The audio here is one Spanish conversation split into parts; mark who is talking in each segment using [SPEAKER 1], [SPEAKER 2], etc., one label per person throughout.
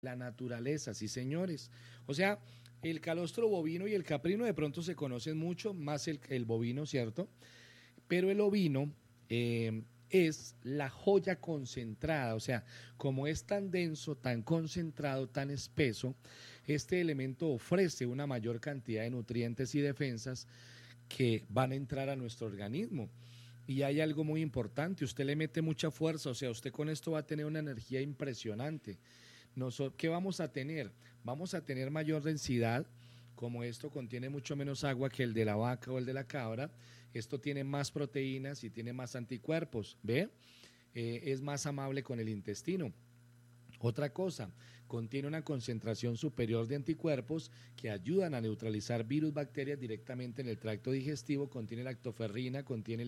[SPEAKER 1] la naturaleza, sí señores. O sea, el calostro bovino y el caprino de pronto se conocen mucho, más el bovino, ¿cierto? Pero el ovino es la joya concentrada, o sea, como es tan denso, tan concentrado, tan espeso, este elemento ofrece una mayor cantidad de nutrientes y defensas que van a entrar a nuestro organismo. Y hay algo muy importante, usted le mete mucha fuerza, o sea, usted con esto va a tener una energía impresionante. ¿Qué vamos a tener? Vamos a tener mayor densidad, como esto contiene mucho menos agua que el de la vaca o el de la cabra, esto tiene más proteínas y tiene más anticuerpos, ¿ve? Es más amable con el intestino. Otra cosa, contiene una concentración superior de anticuerpos que ayudan a neutralizar virus, bacterias directamente en el tracto digestivo, contiene lactoferrina, contiene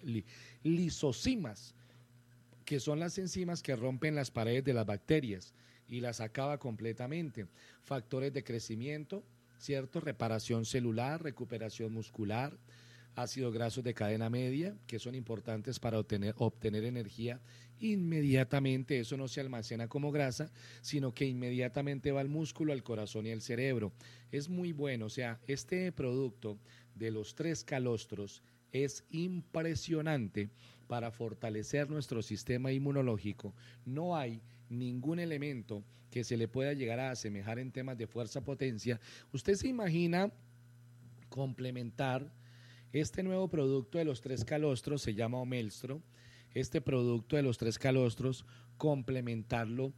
[SPEAKER 1] lisosimas, que son las enzimas que rompen las paredes de las bacterias y las acaba completamente. Factores de crecimiento, ¿cierto? Reparación celular, recuperación muscular, ácidos grasos de cadena media, que son importantes para obtener energía inmediatamente. Eso no se almacena como grasa, sino que inmediatamente va al músculo, al corazón y al cerebro. Es muy bueno, o sea, este producto de los tres calostros es impresionante para fortalecer nuestro sistema inmunológico. No hay ningún elemento que se le pueda llegar a asemejar en temas de fuerza potencia. Usted se imagina complementar este nuevo producto de los tres calostros, se llama Omelstro, este producto de los tres calostros, complementarlo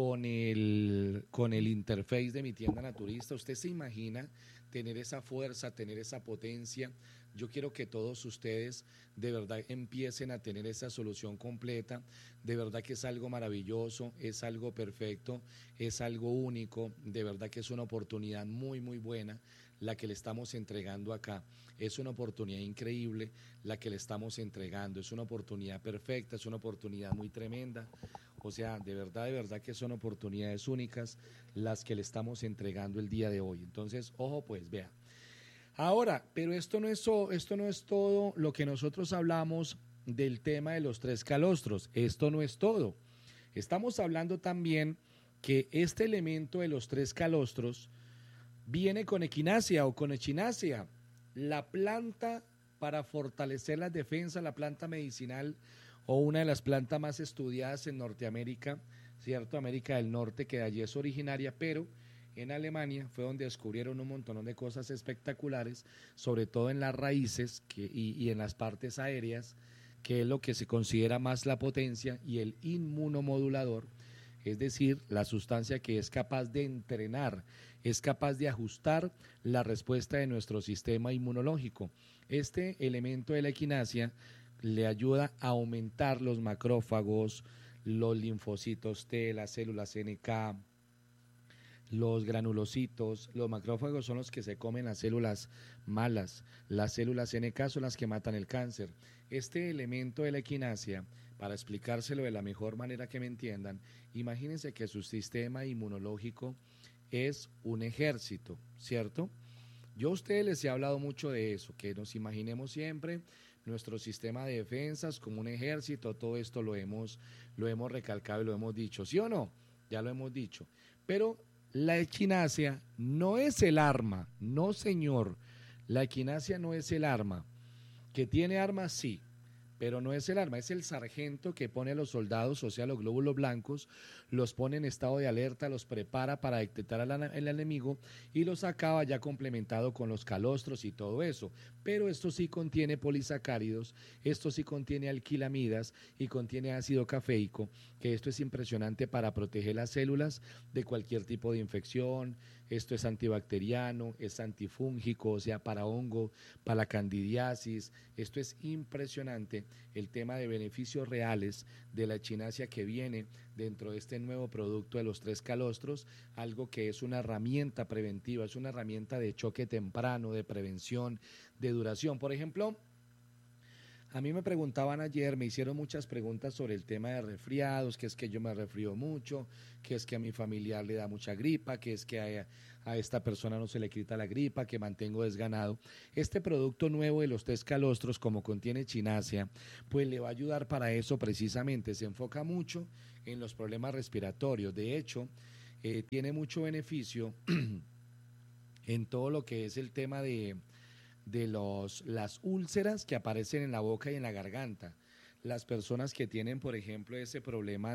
[SPEAKER 1] con el interface de mi tienda naturista. Usted se imagina tener esa fuerza, tener esa potencia. Yo quiero que todos ustedes de verdad empiecen a tener esa solución completa. De verdad que es algo maravilloso, es algo perfecto, es algo único. De verdad que es una oportunidad muy, muy buena la que le estamos entregando acá. Es una oportunidad increíble la que le estamos entregando. Es una oportunidad perfecta, es una oportunidad muy tremenda. O sea, de verdad que son oportunidades únicas las que le estamos entregando el día de hoy. Entonces, ojo pues, vea. Ahora, pero esto no es todo lo que nosotros hablamos del tema de los tres calostros. Esto no es todo. Estamos hablando también que este elemento de los tres calostros viene con equinacia o con echinacea, la planta para fortalecer las defensas, la planta medicinal o una de las plantas más estudiadas en Norteamérica, ¿cierto? América del Norte, que de allí es originaria, pero en Alemania fue donde descubrieron un montón de cosas espectaculares, sobre todo en las raíces y en las partes aéreas, que es lo que se considera más la potencia y el inmunomodulador, es decir, la sustancia que es capaz de entrenar, es capaz de ajustar la respuesta de nuestro sistema inmunológico. Este elemento de la equinacia le ayuda a aumentar los macrófagos, los linfocitos T, las células NK, los granulocitos. Los macrófagos son los que se comen las células malas, las células NK son las que matan el cáncer. Este elemento de la equinacia, para explicárselo de la mejor manera que me entiendan, imagínense que su sistema inmunológico es un ejército, ¿cierto? Yo a ustedes les he hablado mucho de eso, que nos imaginemos siempre nuestro sistema de defensas como un ejército. Todo esto lo hemos recalcado y lo hemos dicho, ¿sí o no? Ya lo hemos dicho. Pero la equinacia no es el arma, no señor. La equinacia no es el arma. ¿Que tiene armas? Sí, pero no es el arma, es el sargento que pone a los soldados, o sea, los glóbulos blancos, los pone en estado de alerta, los prepara para detectar al enemigo y los acaba ya complementado con los calostros y todo eso. Pero esto sí contiene polisacáridos, esto sí contiene alquilamidas y contiene ácido cafeico, que esto es impresionante para proteger las células de cualquier tipo de infección. Esto es antibacteriano, es antifúngico, o sea, para hongo, para la candidiasis. Esto es impresionante, el tema de beneficios reales de la echinacea que viene dentro de este nuevo producto de los tres calostros, algo que es una herramienta preventiva, es una herramienta de choque temprano, de prevención, de duración. Por ejemplo, a mí me preguntaban ayer, me hicieron muchas preguntas sobre el tema de resfriados, que es que yo me resfrío mucho, que es que a mi familiar le da mucha gripa, que es que a esta persona no se le quita la gripa, que mantengo desganado. Este producto nuevo de los tres calostros, como contiene echinacea, pues le va a ayudar para eso precisamente. Se enfoca mucho en los problemas respiratorios. De hecho, tiene mucho beneficio en todo lo que es el tema de las úlceras que aparecen en la boca y en la garganta. Las personas que tienen, por ejemplo, ese problema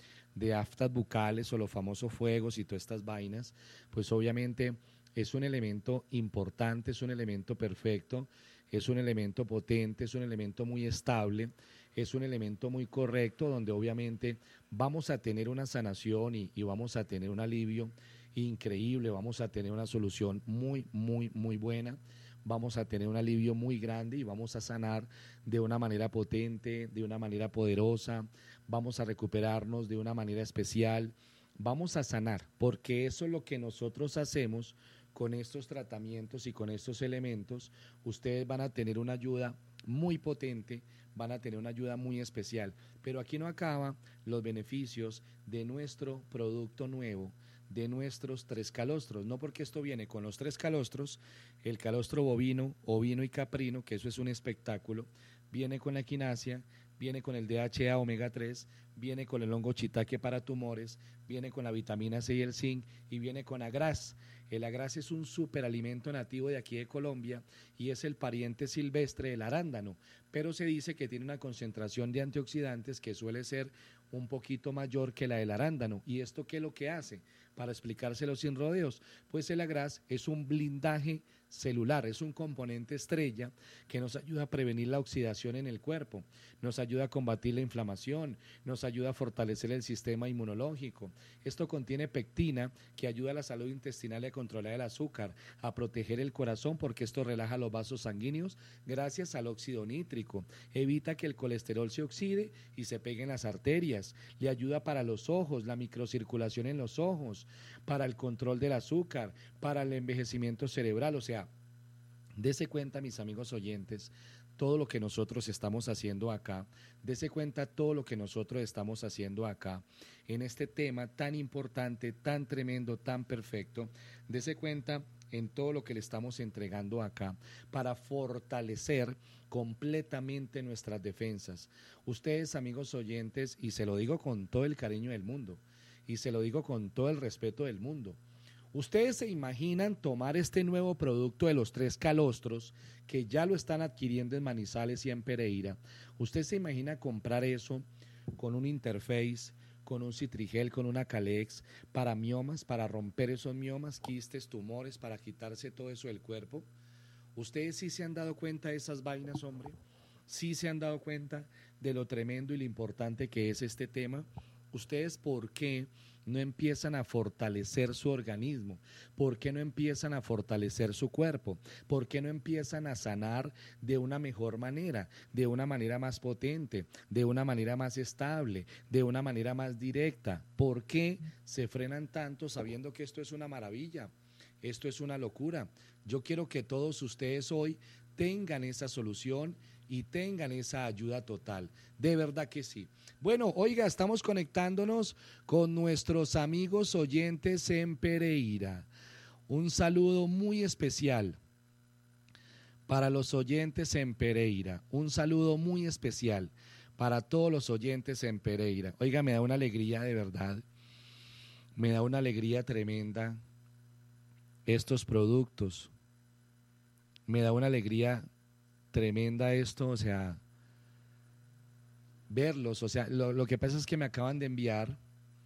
[SPEAKER 1] de aftas bucales o los famosos fuegos y todas estas vainas, pues obviamente es un elemento importante, es un elemento perfecto, es un elemento potente, es un elemento muy estable, es un elemento muy correcto, donde obviamente vamos a tener una sanación y vamos a tener un alivio increíble, vamos a tener una solución muy, muy, muy buena, vamos a tener un alivio muy grande y vamos a sanar de una manera potente, de una manera poderosa, vamos a recuperarnos de una manera especial, vamos a sanar, porque eso es lo que nosotros hacemos con estos tratamientos y con estos elementos. Ustedes van a tener una ayuda muy potente, van a tener una ayuda muy especial, pero aquí no acaba los beneficios de nuestro producto nuevo, de nuestros 3 calostros, no porque esto viene con los 3 calostros, el calostro bovino, ovino y caprino, que eso es un espectáculo, viene con la equinacia, viene con el DHA omega 3, viene con el hongo shiitake para tumores, viene con la vitamina C y el zinc y viene con agraz. El agraz es un superalimento nativo de aquí de Colombia y es el pariente silvestre del arándano, pero se dice que tiene una concentración de antioxidantes que suele ser un poquito mayor que la del arándano. ¿Y esto qué es lo que hace? Para explicárselo sin rodeos, pues el agraz es un blindaje celular, es un componente estrella que nos ayuda a prevenir la oxidación en el cuerpo, nos ayuda a combatir la inflamación, nos ayuda a fortalecer el sistema inmunológico. Esto contiene pectina que ayuda a la salud intestinal y a controlar el azúcar, a proteger el corazón porque esto relaja los vasos sanguíneos gracias al óxido nítrico, evita que el colesterol se oxide y se pegue en las arterias, le ayuda para los ojos, la microcirculación en los ojos, para el control del azúcar, para el envejecimiento cerebral, o sea, dese cuenta, mis amigos oyentes, todo lo que nosotros estamos haciendo acá, dese cuenta todo lo que nosotros estamos haciendo acá, en este tema tan importante, tan tremendo, tan perfecto, dese cuenta en todo lo que le estamos entregando acá para fortalecer completamente nuestras defensas. Ustedes, amigos oyentes, y se lo digo con todo el cariño del mundo, y se lo digo con todo el respeto del mundo, ¿ustedes se imaginan tomar este nuevo producto de los 3 calostros que ya lo están adquiriendo en Manizales y en Pereira? ¿Usted se imagina comprar eso con un interface, con un citrigel, con una Calex para miomas, para romper esos miomas, quistes, tumores, para quitarse todo eso del cuerpo? ¿Ustedes sí se han dado cuenta de esas vainas, hombre? ¿Sí se han dado cuenta de lo tremendo y lo importante que es este tema? ¿Ustedes por qué no empiezan a fortalecer su organismo? ¿Por qué no empiezan a fortalecer su cuerpo? ¿Por qué no empiezan a sanar de una mejor manera, de una manera más potente, de una manera más estable, de una manera más directa? ¿Por qué se frenan tanto sabiendo que esto es una maravilla? Esto es una locura. Yo quiero que todos ustedes hoy tengan esa solución y tengan esa ayuda total. De verdad que sí. Bueno, oiga, estamos conectándonos con nuestros amigos oyentes en Pereira. Un saludo muy especial para los oyentes en Pereira. Un saludo muy especial para todos los oyentes en Pereira. Oiga, me da una alegría de verdad. Me da una alegría tremenda estos productos. Me da una alegría tremenda esto, o sea, verlos, o sea, lo que pasa es que me acaban de enviar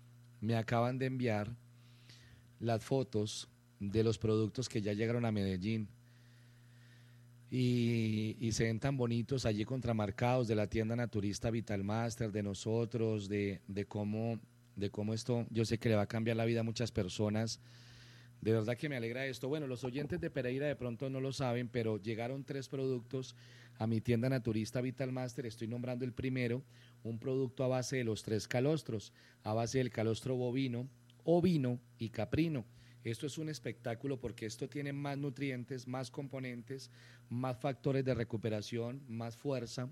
[SPEAKER 1] las fotos de los productos que ya llegaron a Medellín y se ven tan bonitos allí contramarcados de la tienda naturista Vitalmaster, de nosotros, de cómo esto, yo sé que le va a cambiar la vida a muchas personas. De verdad que me alegra esto. Bueno, los oyentes de Pereira de pronto no lo saben, pero llegaron 3 productos a mi tienda naturista Vitalmaster. Estoy nombrando el primero, un producto a base de los 3 calostros, a base del calostro bovino, ovino y caprino. Esto es un espectáculo porque esto tiene más nutrientes, más componentes, más factores de recuperación, más fuerza.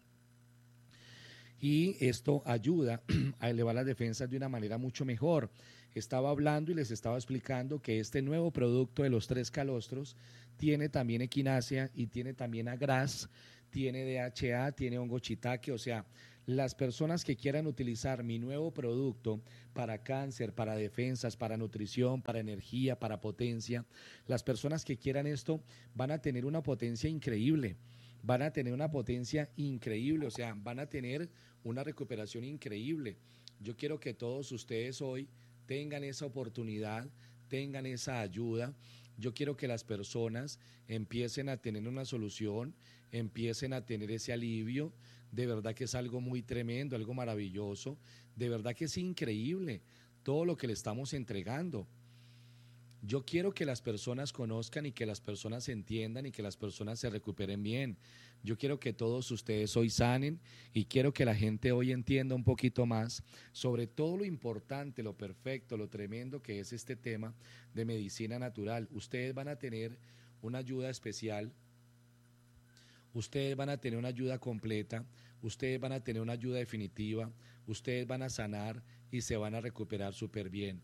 [SPEAKER 1] Y esto ayuda a elevar las defensas de una manera mucho mejor. Estaba hablando y les estaba explicando que este nuevo producto de los 3 calostros tiene también equinacia y tiene también agraz, tiene DHA, tiene hongo shiitake, o sea, Las personas que quieran utilizar mi nuevo producto para cáncer, para defensas, para nutrición, para energía, para potencia, las personas que quieran esto van a tener una potencia increíble, van a tener una potencia increíble, o sea, van a tener una recuperación increíble. Yo quiero que todos ustedes hoy tengan esa oportunidad, tengan esa ayuda. Yo quiero que las personas empiecen a tener una solución, empiecen a tener ese alivio. De verdad que es algo muy tremendo, algo maravilloso. De verdad que es increíble todo lo que le estamos entregando. Yo quiero que las personas conozcan y que las personas entiendan y que las personas se recuperen bien. Yo quiero que todos ustedes hoy sanen y quiero que la gente hoy entienda un poquito más sobre todo lo importante, lo perfecto, lo tremendo que es este tema de medicina natural. Ustedes van a tener una ayuda especial, ustedes van a tener una ayuda completa, ustedes van a tener una ayuda definitiva, ustedes van a sanar y se van a recuperar súper bien.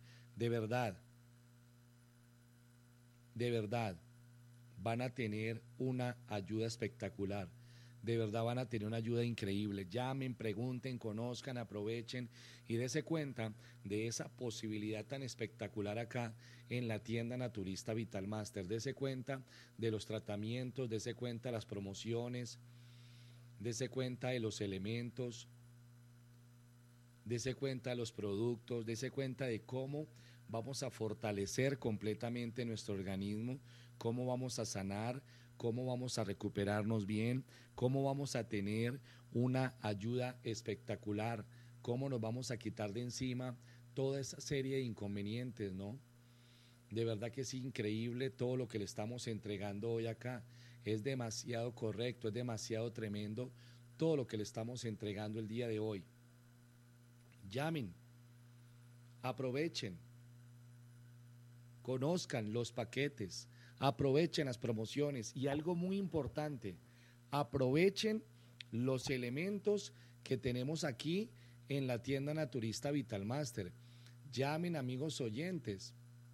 [SPEAKER 1] De verdad, van a tener una ayuda espectacular. De verdad van a tener una ayuda increíble. Llamen, pregunten, conozcan, aprovechen y dense cuenta de esa posibilidad tan espectacular acá en la tienda naturista Vitalmaster. Dense cuenta de los tratamientos, dense cuenta de las promociones, dense cuenta de los elementos, dense cuenta de los productos, dense cuenta de cómo vamos a fortalecer completamente nuestro organismo, cómo vamos a sanar, cómo vamos a recuperarnos bien, cómo vamos a tener una ayuda espectacular, cómo nos vamos a quitar de encima toda esa serie de inconvenientes, ¿no? De verdad que es increíble todo lo que le estamos entregando hoy acá. Es demasiado correcto, es demasiado tremendo todo lo que le estamos entregando el día de hoy. Llamen, aprovechen, conozcan los paquetes, aprovechen las promociones y algo muy importante, aprovechen los elementos que tenemos aquí en la tienda naturista Vitalmaster. Llamen, amigos oyentes,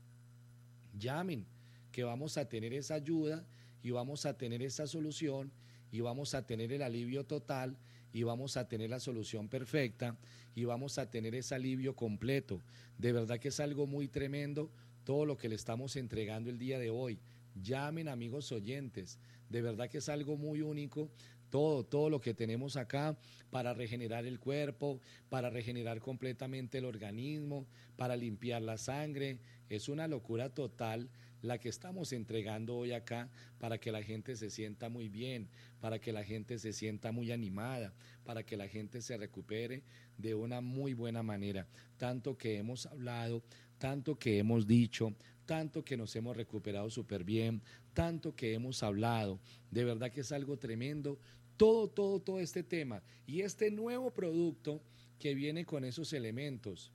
[SPEAKER 1] llamen, que vamos a tener esa ayuda y vamos a tener esa solución y vamos a tener el alivio total y vamos a tener la solución perfecta y vamos a tener ese alivio completo. De verdad que es algo muy tremendo todo lo que le estamos entregando el día de hoy. Llamen, amigos oyentes, de verdad que es algo muy único todo lo que tenemos acá para regenerar el cuerpo, para regenerar completamente el organismo, para limpiar la sangre. Es una locura total la que estamos entregando hoy acá para que la gente se sienta muy bien, para que la gente se sienta muy animada, para que la gente se recupere de una muy buena manera. Tanto que hemos hablado, tanto que hemos dicho, tanto que nos hemos recuperado súper bien, tanto que hemos hablado. De verdad que es algo tremendo todo este tema y este nuevo producto que viene con esos elementos.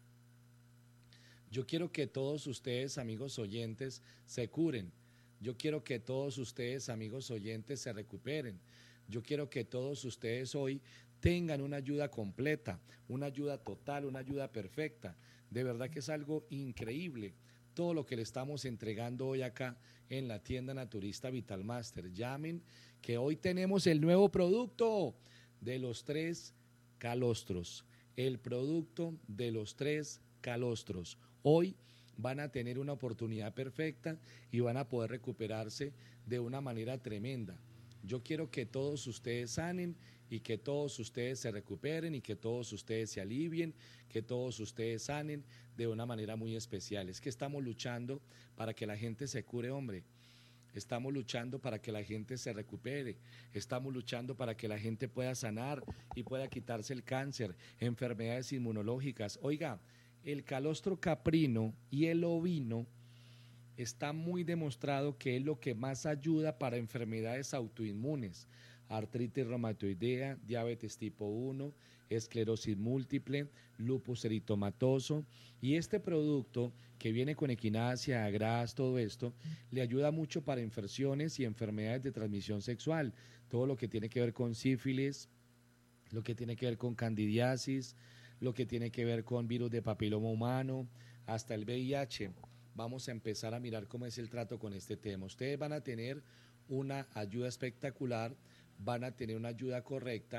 [SPEAKER 1] Yo quiero que todos ustedes, amigos oyentes, se curen. Yo quiero que todos ustedes, amigos oyentes, se recuperen. Yo quiero que todos ustedes hoy tengan una ayuda completa, una ayuda total, una ayuda perfecta. De verdad que es algo increíble todo lo que le estamos entregando hoy acá en la tienda naturista Vitalmaster. Llamen, que hoy tenemos el nuevo producto de los 3 calostros. El producto de los 3 calostros. Hoy van a tener una oportunidad perfecta y van a poder recuperarse de una manera tremenda. Yo quiero que todos ustedes sanen y que todos ustedes se recuperen y que todos ustedes se alivien, que todos ustedes sanen de una manera muy especial. Es que estamos luchando para que la gente se cure, hombre. Estamos luchando para que la gente se recupere, estamos luchando para que la gente pueda sanar y pueda quitarse el cáncer, enfermedades inmunológicas. Oiga, el calostro caprino y el ovino está muy demostrado que es lo que más ayuda para enfermedades autoinmunes, artritis reumatoidea, diabetes tipo 1, esclerosis múltiple, lupus eritomatoso, y este producto que viene con equinacia, gras, todo esto, le ayuda mucho para infecciones y enfermedades de transmisión sexual, todo lo que tiene que ver con sífilis, lo que tiene que ver con candidiasis, lo que tiene que ver con virus de papiloma humano, hasta el VIH. Vamos a empezar a mirar cómo es el trato con este tema. Ustedes van a tener una ayuda espectacular, van a tener una ayuda correcta,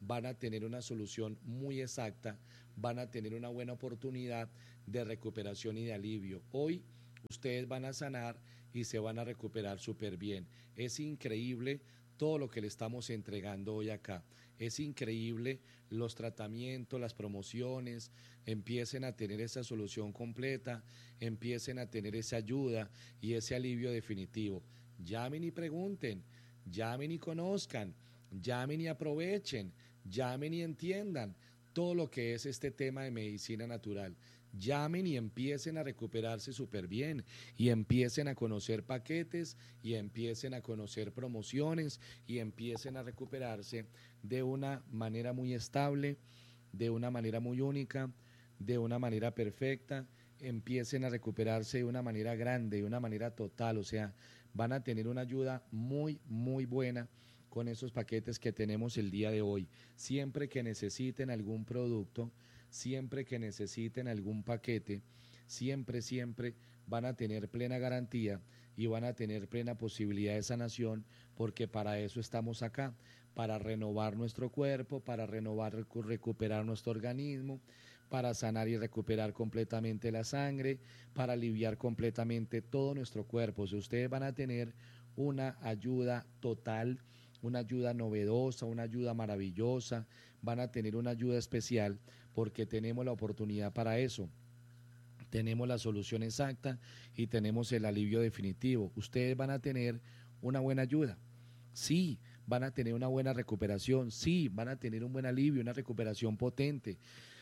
[SPEAKER 1] van a tener una solución muy exacta, van a tener una buena oportunidad de recuperación y de alivio. Hoy ustedes van a sanar y se van a recuperar súper bien. Es increíble todo lo que le estamos entregando hoy acá. Es increíble los tratamientos, las promociones, empiecen a tener esa solución completa, empiecen a tener esa ayuda y ese alivio definitivo. Llamen y pregunten, llamen y conozcan, llamen y aprovechen, llamen y entiendan todo lo que es este tema de medicina natural. Llamen y empiecen a recuperarse súper bien y empiecen a conocer paquetes y empiecen a conocer promociones y empiecen a recuperarse de una manera muy estable, de una manera muy única, de una manera perfecta, empiecen a recuperarse de una manera grande, de una manera total, o sea, van a tener una ayuda muy, muy buena con esos paquetes que tenemos el día de hoy. Siempre que necesiten algún producto, siempre que necesiten algún paquete, siempre van a tener plena garantía y van a tener plena posibilidad de sanación, porque para eso estamos acá, para renovar nuestro cuerpo, para recuperar nuestro organismo, para sanar y recuperar completamente la sangre, para aliviar completamente todo nuestro cuerpo. Si ustedes van a tener una ayuda total, una ayuda novedosa, una ayuda maravillosa, van a tener una ayuda especial porque tenemos la oportunidad para eso. Tenemos la solución exacta y tenemos el alivio definitivo. Ustedes van a tener una buena ayuda. Sí, van a tener una buena recuperación. Sí, van a tener un buen alivio, una recuperación potente,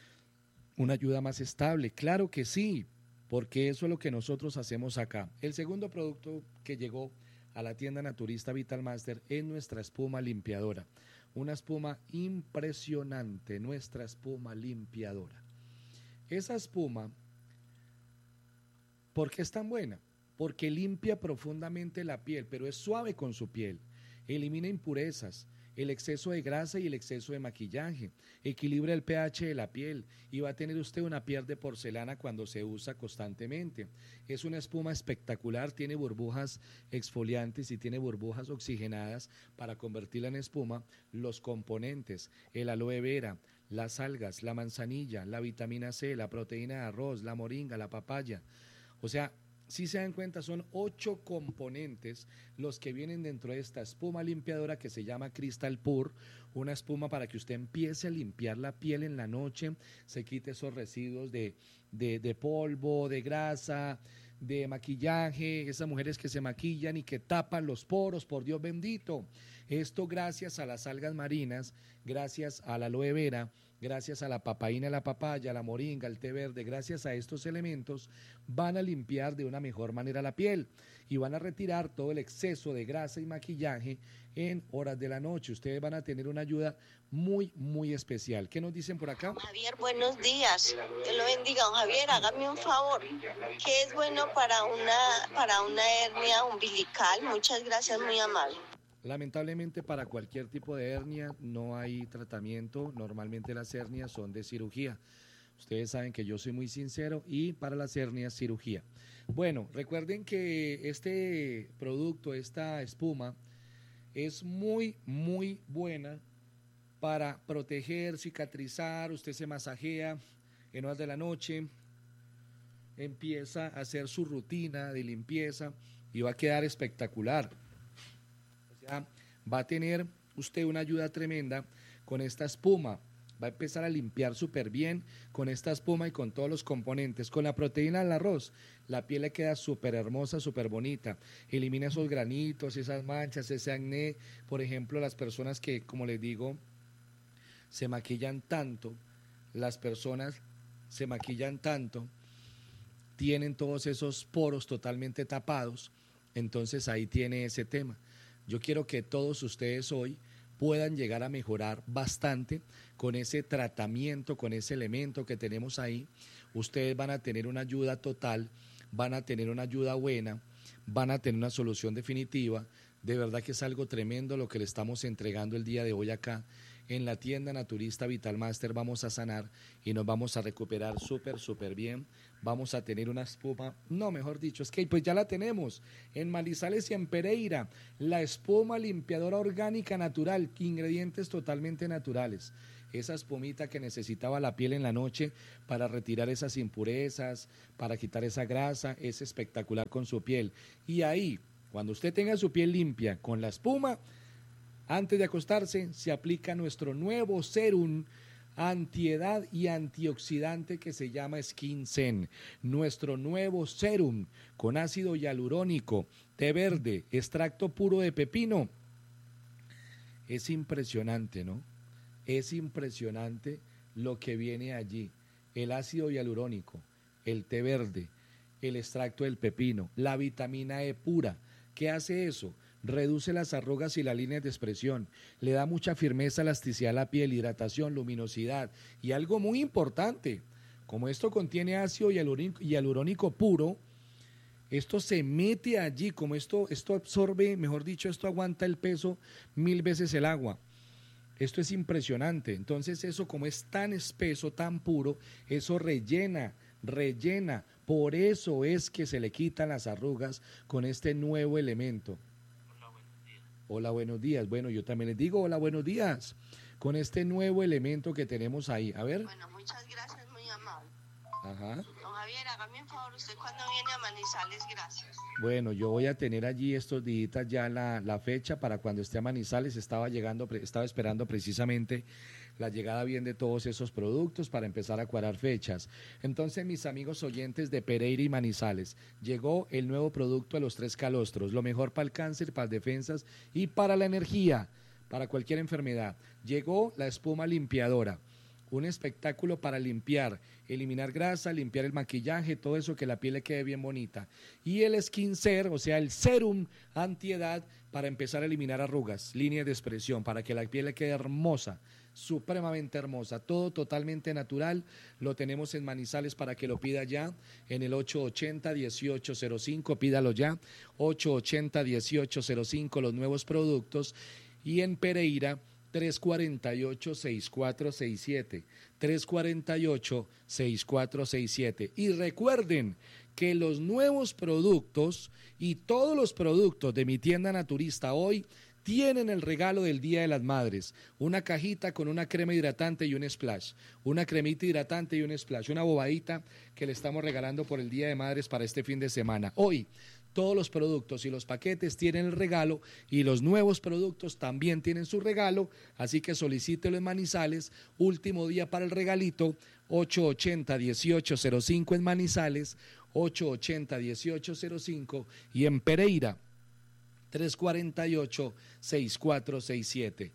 [SPEAKER 1] una ayuda más estable. Claro que sí, porque eso es lo que nosotros hacemos acá. El segundo producto que llegó a la tienda naturista Vitalmaster es nuestra espuma limpiadora. Una espuma impresionante, nuestra espuma limpiadora. Esa espuma, ¿por qué es tan buena? Porque limpia profundamente la piel, pero es suave con su piel. Elimina impurezas, el exceso de grasa y el exceso de maquillaje, equilibra el pH de la piel y va a tener usted una piel de porcelana cuando se usa constantemente. Es una espuma espectacular, tiene burbujas exfoliantes y tiene burbujas oxigenadas para convertirla en espuma. Los componentes, el aloe vera, las algas, la manzanilla, la vitamina C, la proteína de arroz, la moringa, la papaya. O sea, si se dan cuenta, son 8 componentes los que vienen dentro de esta espuma limpiadora que se llama Crystal Pure, una espuma para que usted empiece a limpiar la piel en la noche, se quite esos residuos de polvo, de grasa, de maquillaje, esas mujeres que se maquillan y que tapan los poros, por Dios bendito. Esto gracias a las algas marinas, gracias a la aloe vera, gracias a la papaína, la papaya, la moringa, el té verde, gracias a estos elementos van a limpiar de una mejor manera la piel y van a retirar todo el exceso de grasa y maquillaje en horas de la noche. Ustedes van a tener una ayuda muy, muy especial. ¿Qué nos dicen por acá?
[SPEAKER 2] Javier, buenos días. Dios lo bendiga. Don Javier, hágame un favor. ¿Qué es bueno para una hernia umbilical? Muchas gracias, muy amable.
[SPEAKER 1] Lamentablemente para cualquier tipo de hernia no hay tratamiento, normalmente las hernias son de cirugía. Ustedes saben que yo soy muy sincero y para las hernias cirugía. Bueno, recuerden que este producto, esta espuma, es muy, muy buena para proteger, cicatrizar. Usted se masajea en horas de la noche, empieza a hacer su rutina de limpieza y va a quedar espectacular. Va a tener usted una ayuda tremenda con esta espuma. Va a empezar a limpiar súper bien con esta espuma y con todos los componentes. Con la proteína del arroz, la piel le queda súper hermosa, súper bonita. Elimina esos granitos, esas manchas, ese acné. Por ejemplo, las personas que, como les digo, se maquillan tanto, las personas se maquillan tanto, tienen todos esos poros totalmente tapados, entonces ahí tiene ese tema. Yo quiero que todos ustedes hoy puedan llegar a mejorar bastante con ese tratamiento, con ese elemento que tenemos ahí. Ustedes van a tener una ayuda total, van a tener una ayuda buena, van a tener una solución definitiva. De verdad que es algo tremendo lo que le estamos entregando el día de hoy acá en la tienda naturista Vitalmaster vamos a sanar y nos vamos a recuperar súper bien. Vamos a tener una espuma, no, mejor dicho, es que pues ya la tenemos en Manizales y en Pereira, la espuma limpiadora orgánica natural, ingredientes totalmente naturales. Esa espumita que necesitaba la piel en la noche para retirar esas impurezas, para quitar esa grasa, es espectacular con su piel. Y ahí, cuando usted tenga su piel limpia con la espuma, antes de acostarse, se aplica nuestro nuevo serum antiedad y antioxidante que se llama Skin Zen. Nuestro nuevo serum con ácido hialurónico, té verde, extracto puro de pepino. Es impresionante, ¿no? Es impresionante lo que viene allí. El ácido hialurónico, el té verde, el extracto del pepino, la vitamina E pura. ¿Qué hace eso? Reduce las arrugas y las líneas de expresión, le da mucha firmeza, elasticidad a la piel, hidratación, luminosidad. Y algo muy importante, como esto contiene ácido hialurónico puro, esto se mete allí, como esto absorbe, mejor dicho, esto aguanta el peso 1000 veces el agua. Esto es impresionante. Entonces eso, como es tan espeso, tan puro, eso rellena. Por eso es que se le quitan las arrugas con este nuevo elemento. Hola, buenos días. Bueno, yo también les digo hola, buenos días. Con este nuevo elemento que tenemos ahí. A ver.
[SPEAKER 2] Bueno, muchas gracias, muy amable.
[SPEAKER 1] Ajá.
[SPEAKER 2] Don Javier, hágame un favor, ¿usted cuándo viene a Manizales? Gracias.
[SPEAKER 1] Bueno, yo voy a tener allí estos días ya la fecha para cuando esté a Manizales. Estaba esperando precisamente la llegada bien de todos esos productos para empezar a cuadrar fechas. Entonces, mis amigos oyentes de Pereira y Manizales, llegó el nuevo producto de los 3 calostros, lo mejor para el cáncer, para las defensas y para la energía, para cualquier enfermedad. Llegó la espuma limpiadora, un espectáculo para limpiar, eliminar grasa, limpiar el maquillaje, todo eso, que la piel le quede bien bonita. Y el Skin Zen, o sea, el serum antiedad para empezar a eliminar arrugas, líneas de expresión, para que la piel le quede hermosa, supremamente hermosa, todo totalmente natural. Lo tenemos en Manizales para que lo pida ya en el 880-1805, pídalo ya, 880-1805, los nuevos productos. Y en Pereira, 348-6467, 348-6467. Y recuerden que los nuevos productos y todos los productos de mi tienda naturista hoy tienen el regalo del Día de las Madres, una cajita con una crema hidratante y un splash, una cremita hidratante y un splash, una bobadita que le estamos regalando por el Día de Madres para este fin de semana. Hoy todos los productos y los paquetes tienen el regalo y los nuevos productos también tienen su regalo, así que solicítelo en Manizales, último día para el regalito, 880-1805 en Manizales, 880-1805 y en Pereira, 348-6467,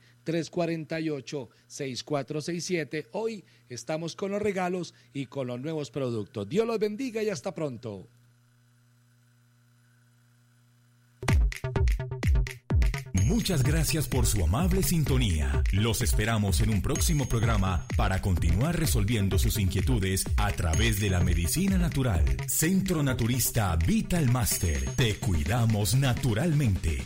[SPEAKER 1] 348-6467. Hoy estamos con los regalos y con los nuevos productos. Dios los bendiga y hasta pronto.
[SPEAKER 3] Muchas gracias por su amable sintonía. Los esperamos en un próximo programa para continuar resolviendo sus inquietudes a través de la medicina natural. Centro Naturista Vitalmaster. Te cuidamos naturalmente.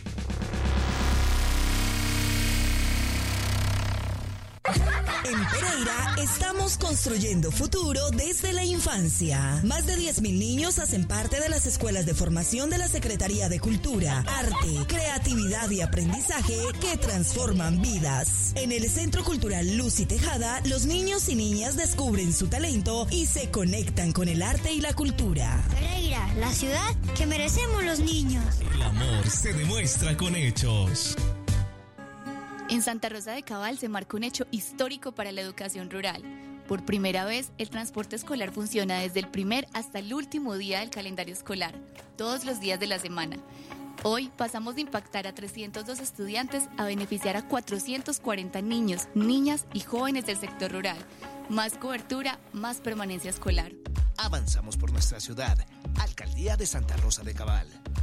[SPEAKER 4] En Pereira estamos construyendo futuro desde la infancia. Más de 10,000 niños hacen parte de las escuelas de formación de la Secretaría de Cultura, Arte, Creatividad y Aprendizaje que transforman vidas. En el Centro Cultural Luz y Tejada, los niños y niñas descubren su talento y se conectan con el arte y la cultura.
[SPEAKER 5] Pereira, la ciudad que merecemos los niños.
[SPEAKER 6] El amor se demuestra con hechos.
[SPEAKER 7] En Santa Rosa de Cabal se marca un hecho histórico para la educación rural. Por primera vez, el transporte escolar funciona desde el primer hasta el último día del calendario escolar, todos los días de la semana. Hoy pasamos de impactar a 302 estudiantes a beneficiar a 440 niños, niñas y jóvenes del sector rural. Más cobertura, más permanencia escolar.
[SPEAKER 6] Avanzamos por nuestra ciudad. Alcaldía de Santa Rosa de Cabal.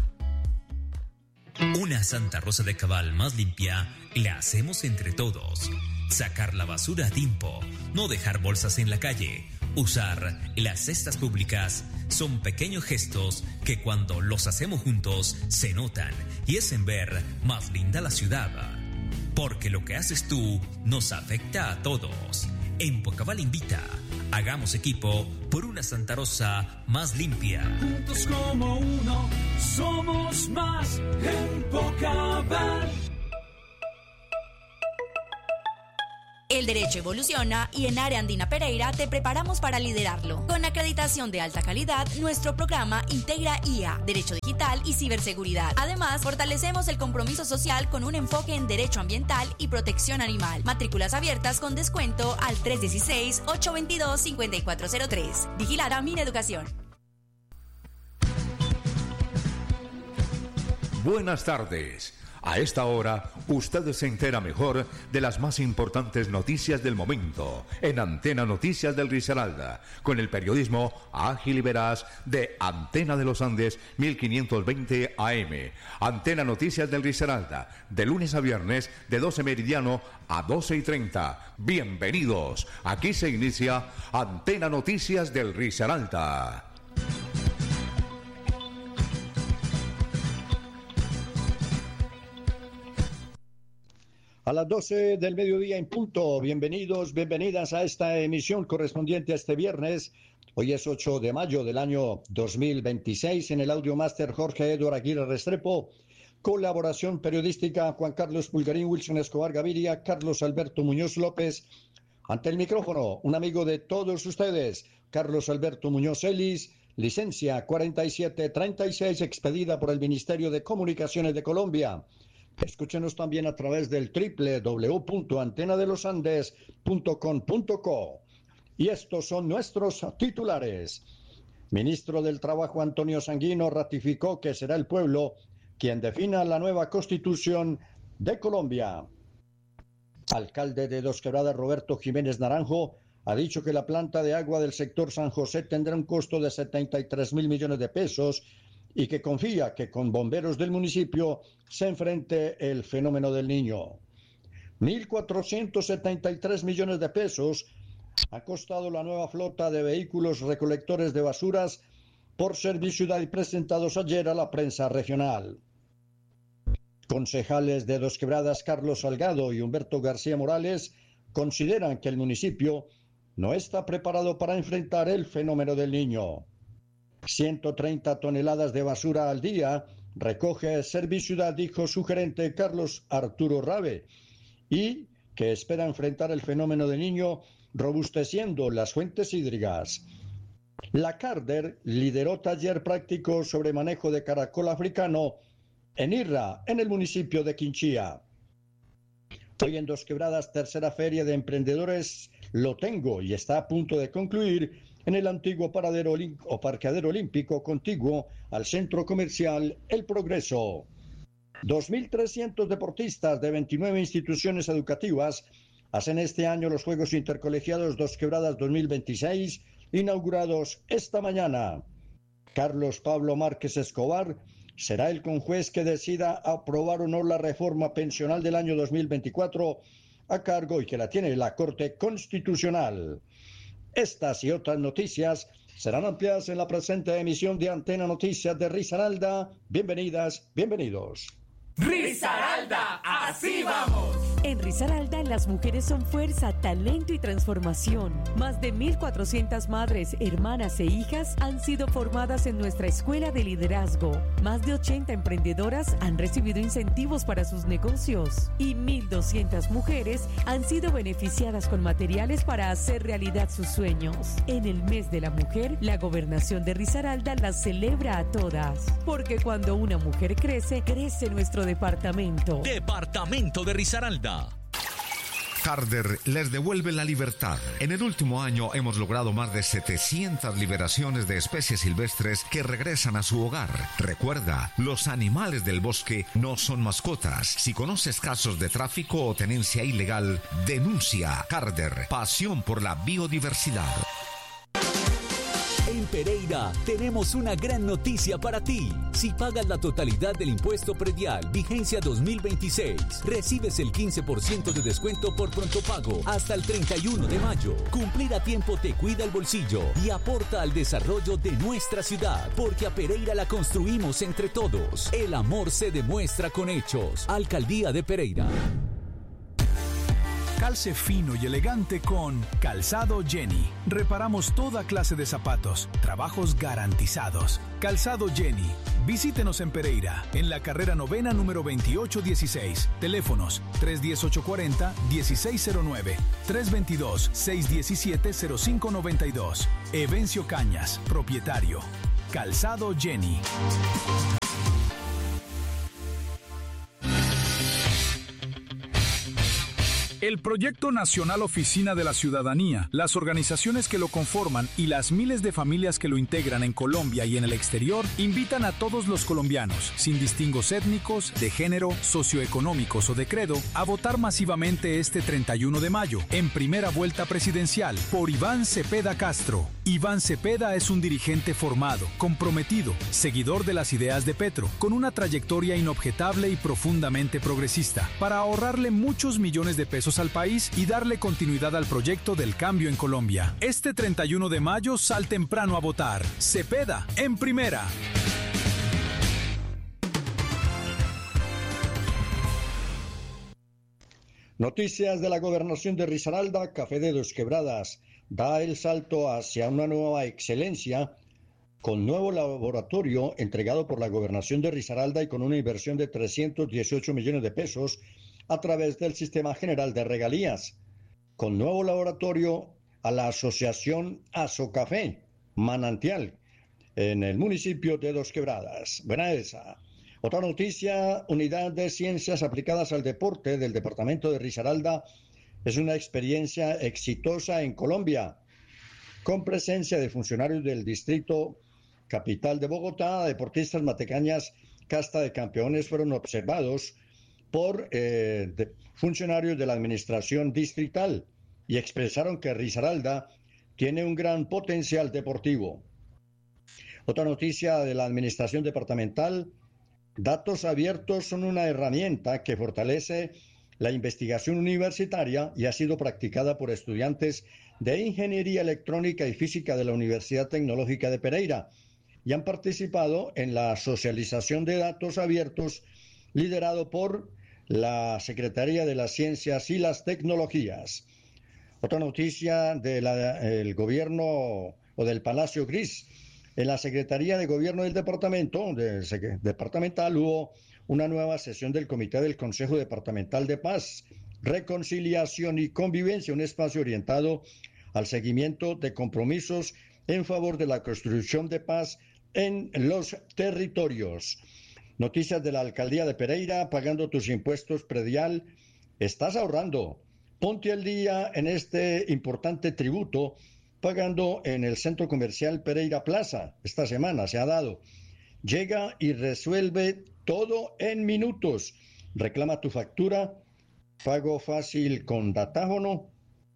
[SPEAKER 8] Una Santa Rosa de Cabal más limpia la hacemos entre todos. Sacar la basura a tiempo, no dejar bolsas en la calle, usar las cestas públicas son pequeños gestos que cuando los hacemos juntos se notan y hacen ver más linda la ciudad. porque lo que haces tú nos afecta a todos. En Pocabal invita, hagamos equipo por una Santa Rosa más limpia.
[SPEAKER 9] Juntos como uno, somos más en Pocabal.
[SPEAKER 4] El derecho evoluciona y en Área Andina Pereira te preparamos para liderarlo. Con acreditación de alta calidad, nuestro programa integra IA, Derecho Digital y Ciberseguridad. Además, fortalecemos el compromiso social con un enfoque en derecho ambiental y protección animal. Matrículas abiertas con descuento al 316-822-5403. Vigilada Mineducación.
[SPEAKER 10] Buenas tardes. A esta hora, usted se entera mejor de las más importantes noticias del momento en Antena Noticias del Risaralda, con el periodismo ágil y veraz de Antena de los Andes 1520 AM. Antena Noticias del Risaralda, de lunes a viernes, de 12 meridiano a 12:30. Bienvenidos. Aquí se inicia Antena Noticias del Risaralda.
[SPEAKER 11] A las 12 del mediodía en punto, bienvenidos, bienvenidas a esta emisión correspondiente a este viernes. Hoy es 8 de mayo del año 2026, en el Audio Master Jorge Eduardo Aguirre Restrepo, colaboración periodística Juan Carlos Pulgarín, Wilson Escobar Gaviria, Carlos Alberto Muñoz López. Ante el micrófono, un amigo de todos ustedes, Carlos Alberto Muñoz Ellis, licencia 4736, expedida por el Ministerio de Comunicaciones de Colombia. Escúchenos también a través del www.antenadelosandes.com.co. Y estos son nuestros titulares. Ministro del Trabajo Antonio Sanguino ratificó que será el pueblo quien defina la nueva Constitución de Colombia. Alcalde de Dos Quebradas Roberto Jiménez Naranjo ha dicho que la planta de agua del sector San José tendrá un costo de 73.000 millones de pesos y que confía que con bomberos del municipio se enfrente el fenómeno del Niño. 1.473 millones de pesos ha costado la nueva flota de vehículos recolectores de basuras por Serviciudad y presentados ayer a la prensa regional. Concejales de Dos Quebradas Carlos Salgado y Humberto García Morales consideran que el municipio no está preparado para enfrentar el fenómeno del Niño. 130 toneladas de basura al día recoge Serviciudad, dijo su gerente Carlos Arturo Rabe, y que espera enfrentar el fenómeno del Niño robusteciendo las fuentes hídricas. La Carder lideró taller práctico sobre manejo de caracol africano en Irra, en el municipio de Quinchía. Hoy en Dos Quebradas, tercera feria de emprendedores Lo Tengo, y está a punto de concluir en el antiguo parqueadero olímpico contiguo al centro comercial El Progreso. 2.300 deportistas de 29 instituciones educativas hacen este año los Juegos Intercolegiados Dos Quebradas 2026, inaugurados esta mañana. Carlos Pablo Márquez Escobar será el conjuez que decida aprobar o no la reforma pensional del año 2024 a cargo y que la tiene la Corte Constitucional. Estas y otras noticias serán ampliadas en la presente emisión de Antena Noticias de Risaralda. Bienvenidas, bienvenidos.
[SPEAKER 9] Risaralda, así vamos.
[SPEAKER 12] En Risaralda, las mujeres son fuerza, talento y transformación. Más de 1.400 madres, hermanas e hijas han sido formadas en nuestra escuela de liderazgo. Más de 80 emprendedoras han recibido incentivos para sus negocios. Y 1.200 mujeres han sido beneficiadas con materiales para hacer realidad sus sueños. En el mes de la mujer, la gobernación de Risaralda las celebra a todas. Porque cuando una mujer crece, crece nuestro departamento.
[SPEAKER 8] Departamento de Risaralda.
[SPEAKER 13] Carder les devuelve la libertad. En el último año hemos logrado más de 700 liberaciones de especies silvestres que regresan a su hogar. Recuerda, los animales del bosque no son mascotas. Si conoces casos de tráfico o tenencia ilegal, denuncia. Carder, pasión por la biodiversidad.
[SPEAKER 14] En Pereira tenemos una gran noticia para ti. Si pagas la totalidad del impuesto predial, vigencia 2026, recibes el 15% de descuento por pronto pago hasta el 31 de mayo. Cumplir a tiempo te cuida el bolsillo y aporta al desarrollo de nuestra ciudad, porque a Pereira la construimos entre todos. El amor se demuestra con hechos. Alcaldía de Pereira.
[SPEAKER 15] Calce fino y elegante con Calzado Jenny. Reparamos toda clase de zapatos, trabajos garantizados. Calzado Jenny. Visítenos en Pereira, en la carrera 9ª número 2816. Teléfonos 310-840-1609, 322-617-0592. Evencio Cañas, propietario. Calzado Jenny. El Proyecto Nacional Oficina de la Ciudadanía, las organizaciones que lo conforman y las miles de familias que lo integran en Colombia y en el exterior invitan a todos los colombianos, sin distingos étnicos, de género, socioeconómicos o de credo, a votar masivamente este 31 de mayo, en primera vuelta presidencial, por Iván Cepeda Castro. Iván Cepeda es un dirigente formado, comprometido, seguidor de las ideas de Petro, con una trayectoria inobjetable y profundamente progresista, para ahorrarle muchos millones de pesos al país y darle continuidad al proyecto del cambio en Colombia. Este 31 de mayo sal temprano a votar. Cepeda, en primera.
[SPEAKER 11] Noticias de la Gobernación de Risaralda. Café de Dos Quebradas da el salto hacia una nueva excelencia con nuevo laboratorio entregado por la Gobernación de Risaralda y con una inversión de 318 millones de pesos a través del Sistema General de Regalías, con nuevo laboratorio a la Asociación Azocafé Manantial en el municipio de Dos Quebradas. Buena esa. Otra noticia, Unidad de Ciencias Aplicadas al Deporte del Departamento de Risaralda es una experiencia exitosa en Colombia, con presencia de funcionarios del Distrito Capital de Bogotá. Deportistas matecañas casta de campeones fueron observados por funcionarios de la administración distrital y expresaron que Risaralda tiene un gran potencial deportivo. Otra noticia de la administración departamental: datos abiertos son una herramienta que fortalece la investigación universitaria y ha sido practicada por estudiantes de Ingeniería Electrónica y Física de la Universidad Tecnológica de Pereira y han participado en la socialización de datos abiertos liderado por la Secretaría de las Ciencias y las Tecnologías. Otra noticia del gobierno o del Palacio Gris. En la Secretaría de Gobierno del Departamento departamental hubo una nueva sesión del Comité del Consejo Departamental de Paz, Reconciliación y Convivencia, un espacio orientado al seguimiento de compromisos en favor de la construcción de paz en los territorios. Noticias de la Alcaldía de Pereira: pagando tus impuestos predial, estás ahorrando. Ponte al día en este importante tributo pagando en el Centro Comercial Pereira Plaza. Esta semana se ha dado. Llega y resuelve todo en minutos. Reclama tu factura, pago fácil con datáfono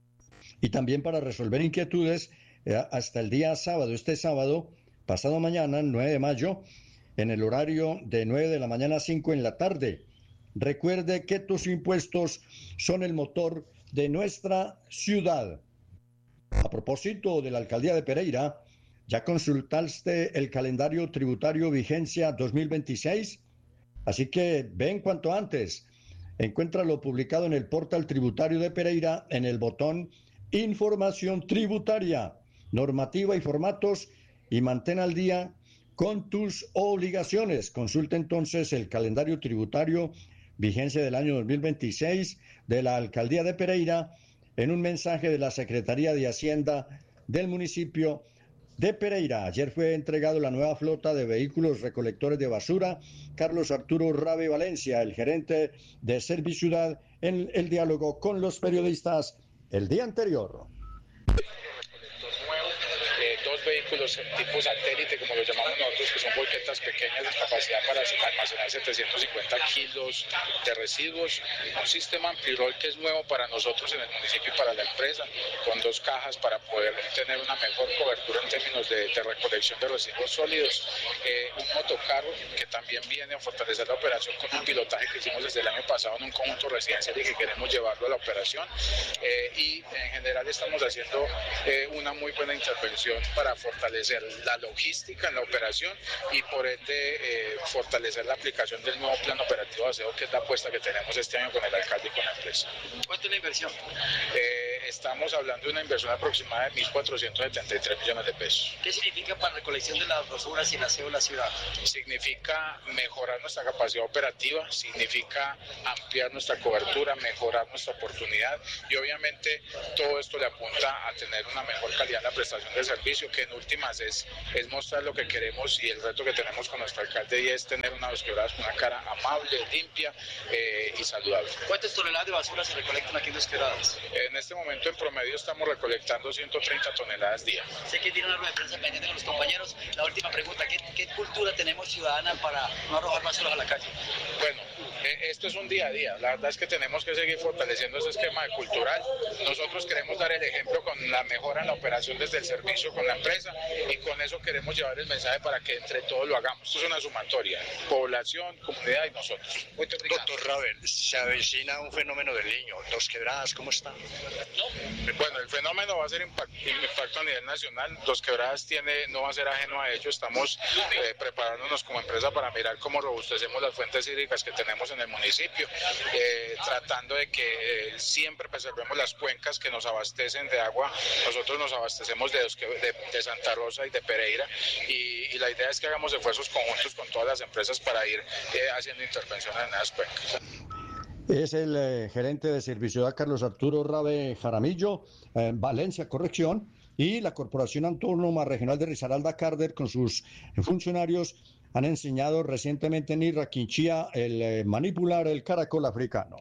[SPEAKER 11] y también para resolver inquietudes hasta el día sábado. Este sábado, pasado mañana, 9 de mayo, en el horario de 9 de la mañana a 5 en la tarde. Recuerde que tus impuestos son el motor de nuestra ciudad. A propósito de la Alcaldía de Pereira, ¿ya consultaste el calendario tributario vigencia 2026? Así que ven cuanto antes. Encuéntralo publicado en el portal tributario de Pereira en el botón Información Tributaria, Normativa y Formatos, y mantén al día con tus obligaciones. Consulta entonces el calendario tributario vigencia del año 2026 de la Alcaldía de Pereira en un mensaje de la Secretaría de Hacienda del municipio de Pereira. Ayer fue entregado la nueva flota de vehículos recolectores de basura. Carlos Arturo Rabe Valencia, el gerente de Serviciudad, en el diálogo con los periodistas el día anterior.
[SPEAKER 16] Dos vehículos tipo satélite, como lo llamamos nosotros, que son volquetas pequeñas de capacidad para almacenar 750 kilos de residuos. Un sistema antirrol que es nuevo para nosotros en el municipio y para la empresa, con 2 cajas para poder tener una mejor cobertura en términos de recolección de residuos sólidos. Un motocarro que también viene a fortalecer la operación con un pilotaje que hicimos desde el año pasado en un conjunto residencial y que queremos llevarlo a la operación. Y en general estamos haciendo una muy buena intervención para fortalecer fortalecer la logística en la operación y por ende fortalecer la aplicación del nuevo plan operativo de aseo, que es la apuesta que tenemos este año con el alcalde y con la empresa.
[SPEAKER 17] ¿Cuánto es la inversión?
[SPEAKER 16] Estamos hablando de una inversión aproximada de 1.473 millones de pesos.
[SPEAKER 17] ¿Qué significa para la recolección de las basuras y el aseo de la ciudad?
[SPEAKER 16] Significa mejorar nuestra capacidad operativa, significa ampliar nuestra cobertura, mejorar nuestra oportunidad y obviamente todo esto le apunta a tener una mejor calidad en la prestación de servicio, que en últimas es mostrar lo que queremos y el reto que tenemos con nuestro alcalde, y es tener una Dos Quebradas con una cara amable, limpia y saludable.
[SPEAKER 17] ¿Cuántas toneladas de basura se recolectan aquí en Dos Quebradas?
[SPEAKER 16] En este momento en promedio estamos recolectando 130 toneladas día.
[SPEAKER 17] Sé que tiene una rueda de prensa pendiente con los compañeros. La última pregunta, ¿qué cultura tenemos ciudadana para no arrojar basura a la calle?
[SPEAKER 16] Bueno, esto es un día a día. La verdad es que tenemos que seguir fortaleciendo ese esquema cultural. Nosotros queremos dar el ejemplo con la mejora en la operación desde el servicio con la empresa, y con eso queremos llevar el mensaje para que entre todos lo hagamos. Esto es una sumatoria, población, comunidad y nosotros.
[SPEAKER 18] Doctor Ravel, se avecina un fenómeno del Niño. Dos Quebradas, ¿cómo está?
[SPEAKER 16] Bueno, el fenómeno va a ser impacto a nivel nacional. Dos Quebradas no va a ser ajeno a ello. Estamos preparándonos como empresa para mirar cómo robustecemos las fuentes hídricas que tenemos en el municipio, tratando de que siempre preservemos las cuencas que nos abastecen de agua. Nosotros nos abastecemos de Santa Rosa y de Pereira, y la idea es que hagamos esfuerzos conjuntos con todas las empresas para ir haciendo intervenciones en esas cuencas.
[SPEAKER 11] Es el gerente de Serviciudad Carlos Arturo Rabe Jaramillo, Valencia Corrección, y la Corporación Autónoma Regional de Risaralda, Carder, con sus funcionarios, han enseñado recientemente en Irraquinchía el manipular el caracol africano.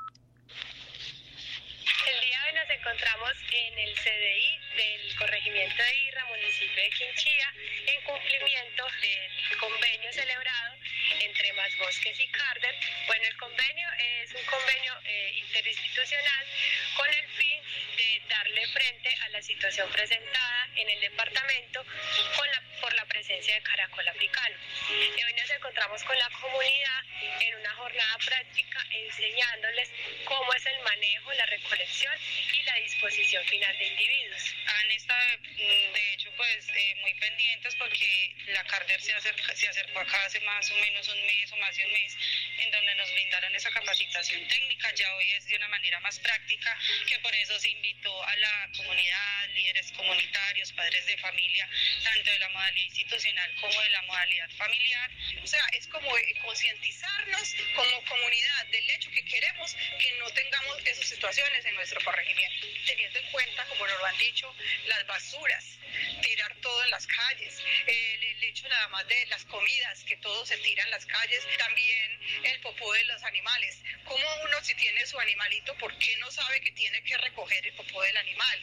[SPEAKER 19] El día de hoy nos encontramos en el CDI del corregimiento de Irra, municipio de Quinchía, en cumplimiento del convenio celebrado entre Más Bosques y Carder. Bueno, el convenio es un convenio interinstitucional con el fin de darle frente a la situación presentada en el departamento por la presencia de caracol africano. Hoy nos encontramos con la comunidad en una jornada práctica enseñándoles cómo es el manejo, la recolección y la disposición final de individuos.
[SPEAKER 20] Han estado, de hecho, pues muy pendientes porque la Carder se acercó acá hace más o menos un mes o más de un mes, en donde nos brindaron esa capacitación técnica. Ya hoy es de una manera más práctica, que por eso se invitó a la comunidad, líderes comunitarios, padres de familia, tanto de la modalidad institucional como de la modalidad familiar.
[SPEAKER 21] O sea, es como concientizarnos como comunidad del hecho que queremos que no tengamos esas situaciones en nuestro corregimiento, teniendo en cuenta, como nos lo han dicho, las basuras, tirar todo en las calles, el hecho nada más de las comidas, que todo se tira en las calles, también el popó de los animales. Como uno, si tiene su animalito, ¿por qué no sabe que tiene que recoger el popó del animal?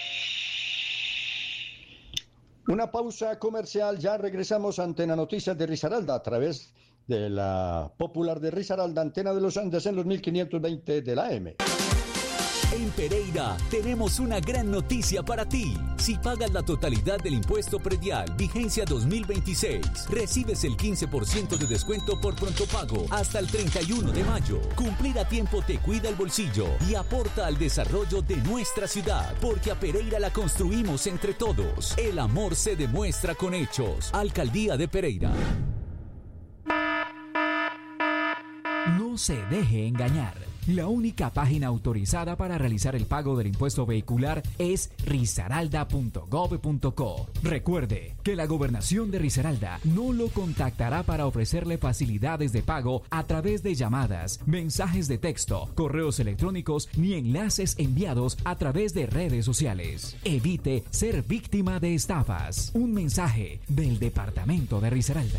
[SPEAKER 11] Una pausa comercial, ya regresamos a Antena Noticias de Risaralda a través de la popular de Risaralda, Antena de los Andes, en los 1520 de la AM.
[SPEAKER 14] En Pereira tenemos una gran noticia para ti. Si pagas la totalidad del impuesto predial, vigencia 2026, recibes el 15% de descuento por pronto pago hasta el 31 de mayo. Cumplir a tiempo te cuida el bolsillo y aporta al desarrollo de nuestra ciudad, porque a Pereira la construimos entre todos. El amor se demuestra con hechos. Alcaldía de Pereira.
[SPEAKER 22] No se deje engañar. La única página autorizada para realizar el pago del impuesto vehicular es risaralda.gov.co. Recuerde que la Gobernación de Risaralda no lo contactará para ofrecerle facilidades de pago a través de llamadas, mensajes de texto, correos electrónicos ni enlaces enviados a través de redes sociales. Evite ser víctima de estafas. Un mensaje del Departamento de Risaralda.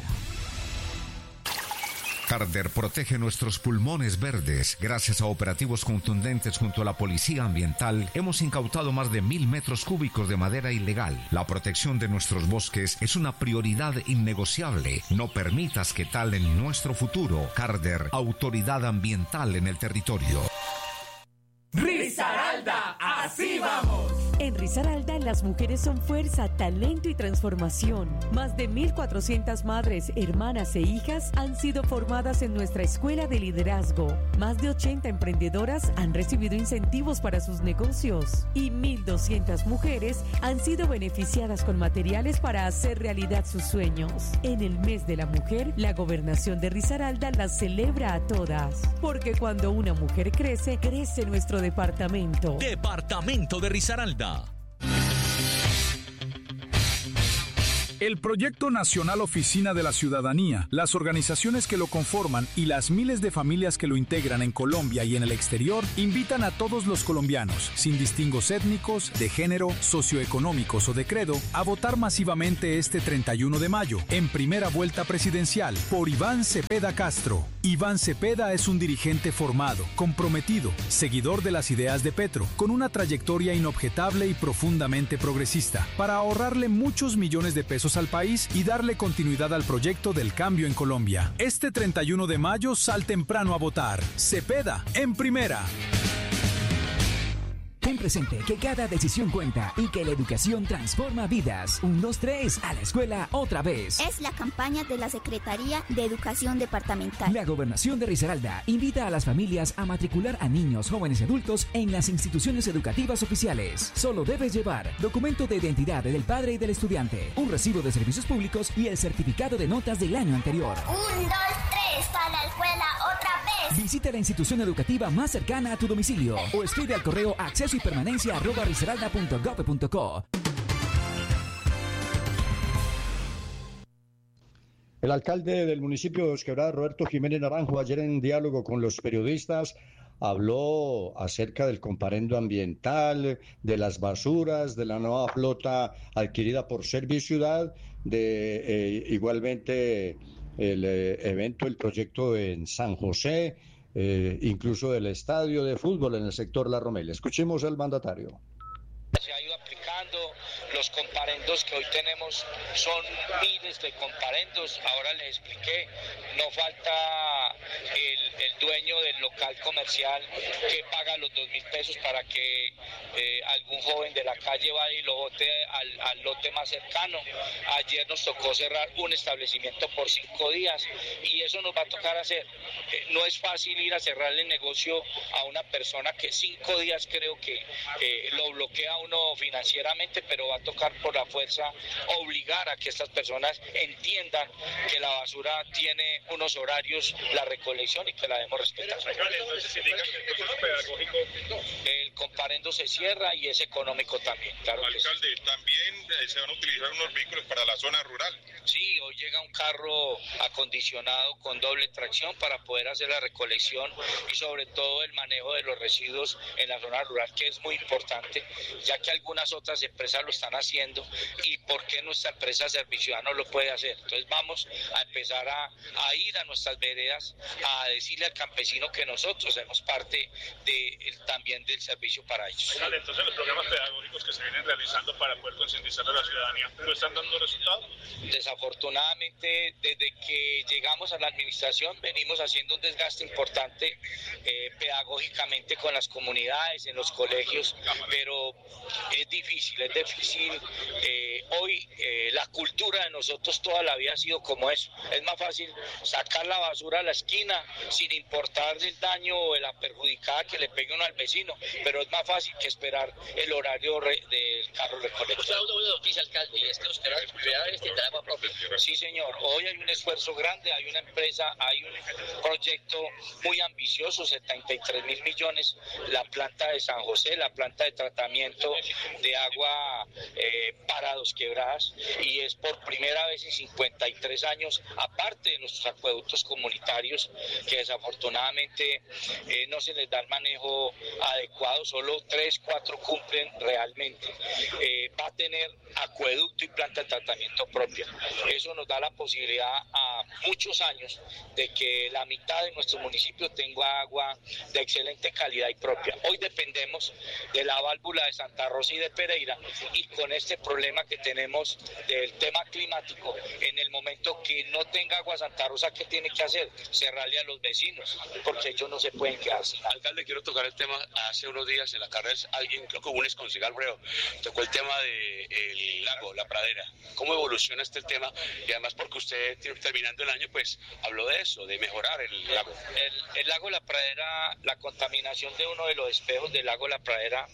[SPEAKER 13] Carder protege nuestros pulmones verdes. Gracias a operativos contundentes junto a la Policía Ambiental, hemos incautado más de 1.000 metros cúbicos de madera ilegal. La protección de nuestros bosques es una prioridad innegociable. No permitas que talen nuestro futuro. Carder, autoridad ambiental en el territorio.
[SPEAKER 9] Risaralda, así vamos.
[SPEAKER 12] En Risaralda, las mujeres son fuerza, talento y transformación. Más de 1.400 madres, hermanas e hijas han sido formadas en nuestra escuela de liderazgo. Más de 80 emprendedoras han recibido incentivos para sus negocios. Y 1.200 mujeres han sido beneficiadas con materiales para hacer realidad sus sueños. En el mes de la mujer, la gobernación de Risaralda las celebra a todas. Porque cuando una mujer crece, crece nuestro departamento.
[SPEAKER 14] Departamento de Risaralda.
[SPEAKER 15] El Proyecto Nacional Oficina de la Ciudadanía, las organizaciones que lo conforman y las miles de familias que lo integran en Colombia y en el exterior invitan a todos los colombianos, sin distingos étnicos, de género, socioeconómicos o de credo, a votar masivamente este 31 de mayo, en primera vuelta presidencial, por Iván Cepeda Castro. Iván Cepeda es un dirigente formado, comprometido, seguidor de las ideas de Petro, con una trayectoria inobjetable y profundamente progresista, para ahorrarle muchos millones de pesos al país y darle continuidad al proyecto del cambio en Colombia. Este 31 de mayo sal temprano a votar. Cepeda en primera.
[SPEAKER 22] Ten presente que cada decisión cuenta y que la educación transforma vidas. 1, 2, 3, a la escuela otra vez.
[SPEAKER 5] Es la campaña de la Secretaría de Educación Departamental.
[SPEAKER 22] La Gobernación de Risaralda invita a las familias a matricular a niños, jóvenes y adultos en las instituciones educativas oficiales. Solo debes llevar documento de identidad del padre y del estudiante, un recibo de servicios públicos y el certificado de notas del año anterior.
[SPEAKER 5] 1, 2, 3, a la escuela otra vez.
[SPEAKER 22] Visita la institución educativa más cercana a tu domicilio o escribe al correo acceso y permanencia@risaralda.gov.co.
[SPEAKER 11] El alcalde del municipio de Dos Quebradas, Roberto Jiménez Naranjo, ayer en diálogo con los periodistas, habló acerca del comparendo ambiental, de las basuras, de la nueva flota adquirida por Serviciudad, de igualmente el evento, el proyecto en San José, incluso del estadio de fútbol en el sector La Romela. Escuchemos al mandatario.
[SPEAKER 1] Se ha ido aplicando, los comparendos que hoy tenemos son miles de comparendos. Ahora les expliqué, no falta el dueño del local comercial que paga los 2.000 pesos para que algún joven de la calle vaya y lo bote al lote más cercano. Ayer nos tocó cerrar un establecimiento por 5 días y eso nos va a tocar hacer. No es fácil ir a cerrarle el negocio a una persona que 5 días creo que lo bloquea uno financieramente, pero va a tocar por la fuerza obligar a que estas personas entiendan que la basura tiene unos horarios, la recolección, y que la debemos respetar. El comparendo se cierra y es económico también, claro.
[SPEAKER 2] Alcalde,
[SPEAKER 1] sí.
[SPEAKER 2] También se van a utilizar unos vehículos para la zona rural.
[SPEAKER 1] Sí, hoy llega un carro acondicionado con doble tracción para poder hacer la recolección y sobre todo el manejo de los residuos en la zona rural, que es muy importante, ya que algunas otras empresas lo están haciendo y por qué nuestra empresa Serviciudad no lo puede hacer. Entonces vamos a empezar a ir a nuestras veredas a decirle al campesino que nosotros somos parte también del servicio para ellos.
[SPEAKER 2] Entonces los programas pedagógicos que se vienen realizando para poder concientizar a la ciudadanía, ¿no están dando resultados?
[SPEAKER 1] Desafortunadamente, desde que llegamos a la administración venimos haciendo un desgaste importante pedagógicamente con las comunidades, en los colegios, pero es difícil. Hoy la cultura de nosotros toda la vida ha sido como eso. Es más fácil sacar la basura a la esquina sin importar el daño o la perjudicada que le pegue uno al vecino, pero es más fácil que esperar el horario del carro recolector.
[SPEAKER 17] Una noticia, alcalde, y es que los canales prioridades tendrán agua propia.
[SPEAKER 1] Sí, señor. Hoy hay un esfuerzo grande, hay una empresa, hay un proyecto muy ambicioso, 73.000 millones, la planta de San José, la planta de tratamiento de agua para Dos Quebradas, y es por primera vez en 53 años, aparte de nuestros acueductos comunitarios, que desafortunadamente no se les da el manejo adecuado, solo 3, 4 cumplen realmente. Va a tener acueducto y planta de tratamiento propia. Eso nos da la posibilidad a muchos años de que la mitad de nuestro municipio tenga agua de excelente calidad y propia. Hoy dependemos de la válvula de Santa Rosa y de Pereira, y con este problema que tenemos del tema climático, en el momento que no tenga agua Santa Rosa, ¿qué tiene que hacer? Cerrarle a los vecinos, porque ellos no se pueden quedar sin agua.
[SPEAKER 3] Alcalde, quiero tocar el tema. Hace unos días en la carrera alguien, creo que un exconcejal Breo, tocó el tema del lago, la pradera. ¿Cómo evoluciona este tema? Y además porque usted, terminando el año, pues habló de eso, de mejorar el lago.
[SPEAKER 1] El lago La Pradera, la contaminación de uno de los espejos del lago La Pradera,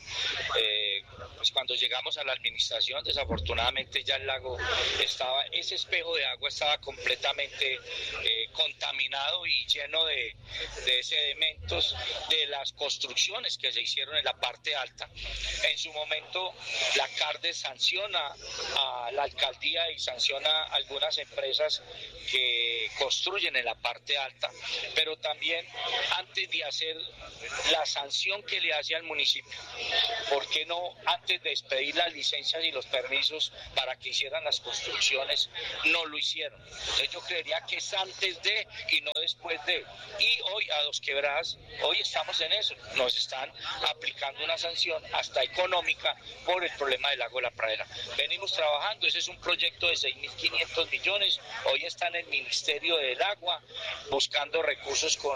[SPEAKER 1] pues cuando llegamos a la administración, desafortunadamente ya el lago estaba, ese espejo de agua estaba completamente contaminado y lleno de sedimentos de las construcciones que se hicieron en la parte alta. En su momento la CARDE sanciona a la alcaldía y sanciona a algunas empresas que construyen en la parte alta, pero también antes de hacer la sanción que le hace al municipio, ¿por qué no antes de expedir las licencias y los permisos para que hicieran las construcciones, no lo hicieron? Entonces yo creería que es antes de y no después de. Y hoy a Dos Quebradas, hoy estamos en eso, nos están aplicando una sanción hasta económica por el problema del lago La Pradera. Venimos trabajando, ese es un proyecto de 6.500 millones, hoy está en el Ministerio del Agua buscando recursos con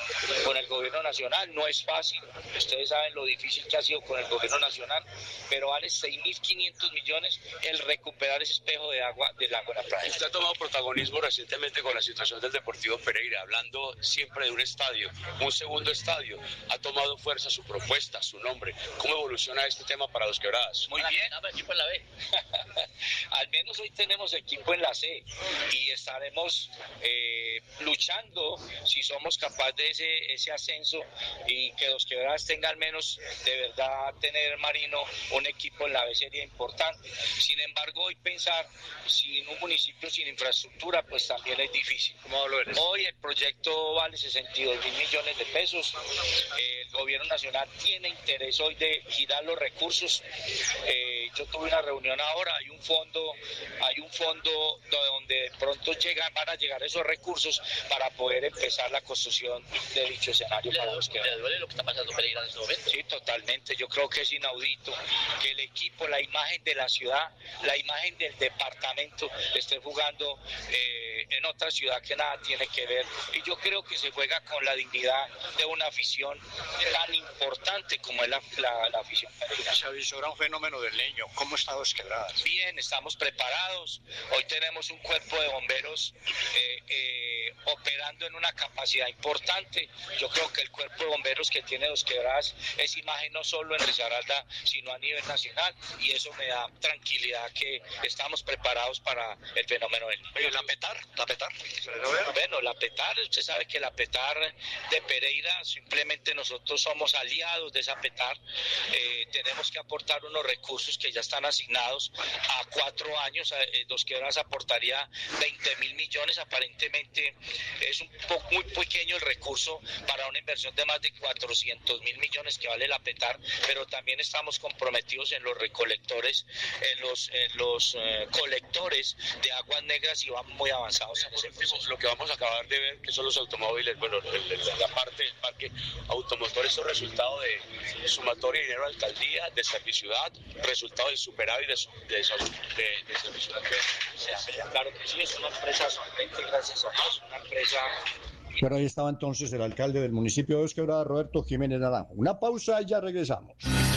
[SPEAKER 1] el gobierno nacional. No es fácil, ustedes saben lo difícil que ha sido con el gobierno nacional, pero vale 6.500 millones el recuperar ese espejo de agua del lago La Pradera.
[SPEAKER 3] Usted ha tomado protagonismo recientemente con la situación del Deportivo Pereira, hablando siempre de un estadio, un segundo estadio. Ha tomado fuerza su propuesta, su nombre. ¿Cómo evoluciona este tema para Dos Quebradas?
[SPEAKER 1] Muy bien. Equipo en la B. Al menos hoy tenemos equipo en la C y estaremos luchando si somos capaces de ese ascenso y que Dos Quebradas tenga al menos de verdad tener, Marino, un equipo en la B sería importante. Sin embargo, hoy pensar sin un municipio sin infraestructura pues también es difícil.
[SPEAKER 3] ¿Cómo lo eres?
[SPEAKER 1] Hoy el proyecto vale 62.000 millones de pesos. El gobierno nacional tiene interés hoy de girar los recursos. Yo tuve una reunión ahora, hay un fondo donde de pronto van a llegar esos recursos para poder empezar la construcción de dicho escenario para Dos Quebradas.
[SPEAKER 17] ¿Le duele lo que está pasando Pereira en este momento?
[SPEAKER 1] Sí, totalmente. Yo creo que es inaudito que el equipo, la imagen de la ciudad, la imagen del departamento esté jugando en otra ciudad que nada tiene que ver. Y yo creo que se juega con la dignidad de una afición tan importante como es la afición pereirina.
[SPEAKER 18] Se avisora un fenómeno del Niño. ¿Cómo está Dos Quebradas?
[SPEAKER 1] Bien, estamos preparados. Hoy tenemos un cuerpo de bomberos operando en una capacidad importante. Yo creo que el cuerpo de bomberos que tiene Dos Quebradas es imagen no solo en Risaralda, sino a nivel nacional, y eso me da tranquilidad que estamos preparados para el fenómeno del Niño.
[SPEAKER 18] Oye, ¿la petar?
[SPEAKER 1] Bueno, la petar, usted sabe que la petar de Pereira, simplemente nosotros somos aliados de esa petar. Tenemos que aportar unos recursos que ya están asignados a 4 años. Dos Quebradas aportaría 20.000 millones. Aparentemente es muy pequeño el recurso para una inversión de más de 400.000 millones que vale la petar, pero también estamos comprometidos en los recolectores, en los colectores de aguas negras, y vamos muy avanzados en ese proceso.
[SPEAKER 3] Lo que vamos a acabar de ver, que son los automóviles, bueno, la parte del parque automotor, es un resultado de sumatoria de dinero de alcaldía, de Serviciudad, resultado del superávit de Serviciudad.
[SPEAKER 1] Claro que sí, es una empresa solvente, gracias a Dios, una empresa.
[SPEAKER 11] Pero ahí estaba entonces el alcalde del municipio de Dos Quebradas, Roberto Jiménez Naranjo. Una pausa y ya regresamos.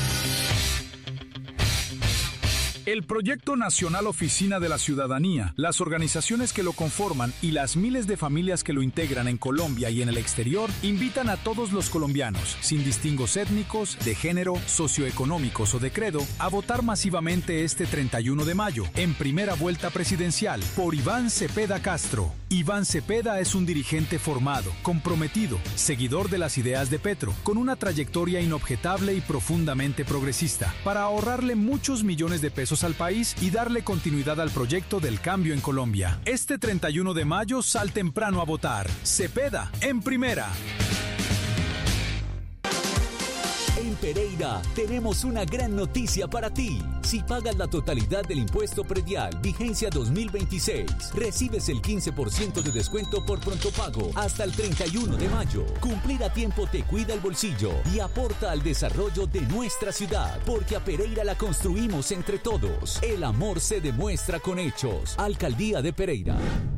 [SPEAKER 15] El Proyecto Nacional Oficina de la Ciudadanía, las organizaciones que lo conforman y las miles de familias que lo integran en Colombia y en el exterior invitan a todos los colombianos, sin distingos étnicos, de género, socioeconómicos o de credo, a votar masivamente este 31 de mayo, en primera vuelta presidencial, por Iván Cepeda Castro. Iván Cepeda es un dirigente formado, comprometido, seguidor de las ideas de Petro, con una trayectoria inobjetable y profundamente progresista, para ahorrarle muchos millones de pesos al país y darle continuidad al proyecto del cambio en Colombia. Este 31 de mayo sal temprano a votar. Cepeda en primera.
[SPEAKER 14] En Pereira tenemos una gran noticia para ti. Si pagas la totalidad del impuesto predial, vigencia 2026, recibes el 15% de descuento por pronto pago hasta el 31 de mayo. Cumplir a tiempo te cuida el bolsillo y aporta al desarrollo de nuestra ciudad, porque a Pereira la construimos entre todos. El amor se demuestra con hechos. Alcaldía de Pereira.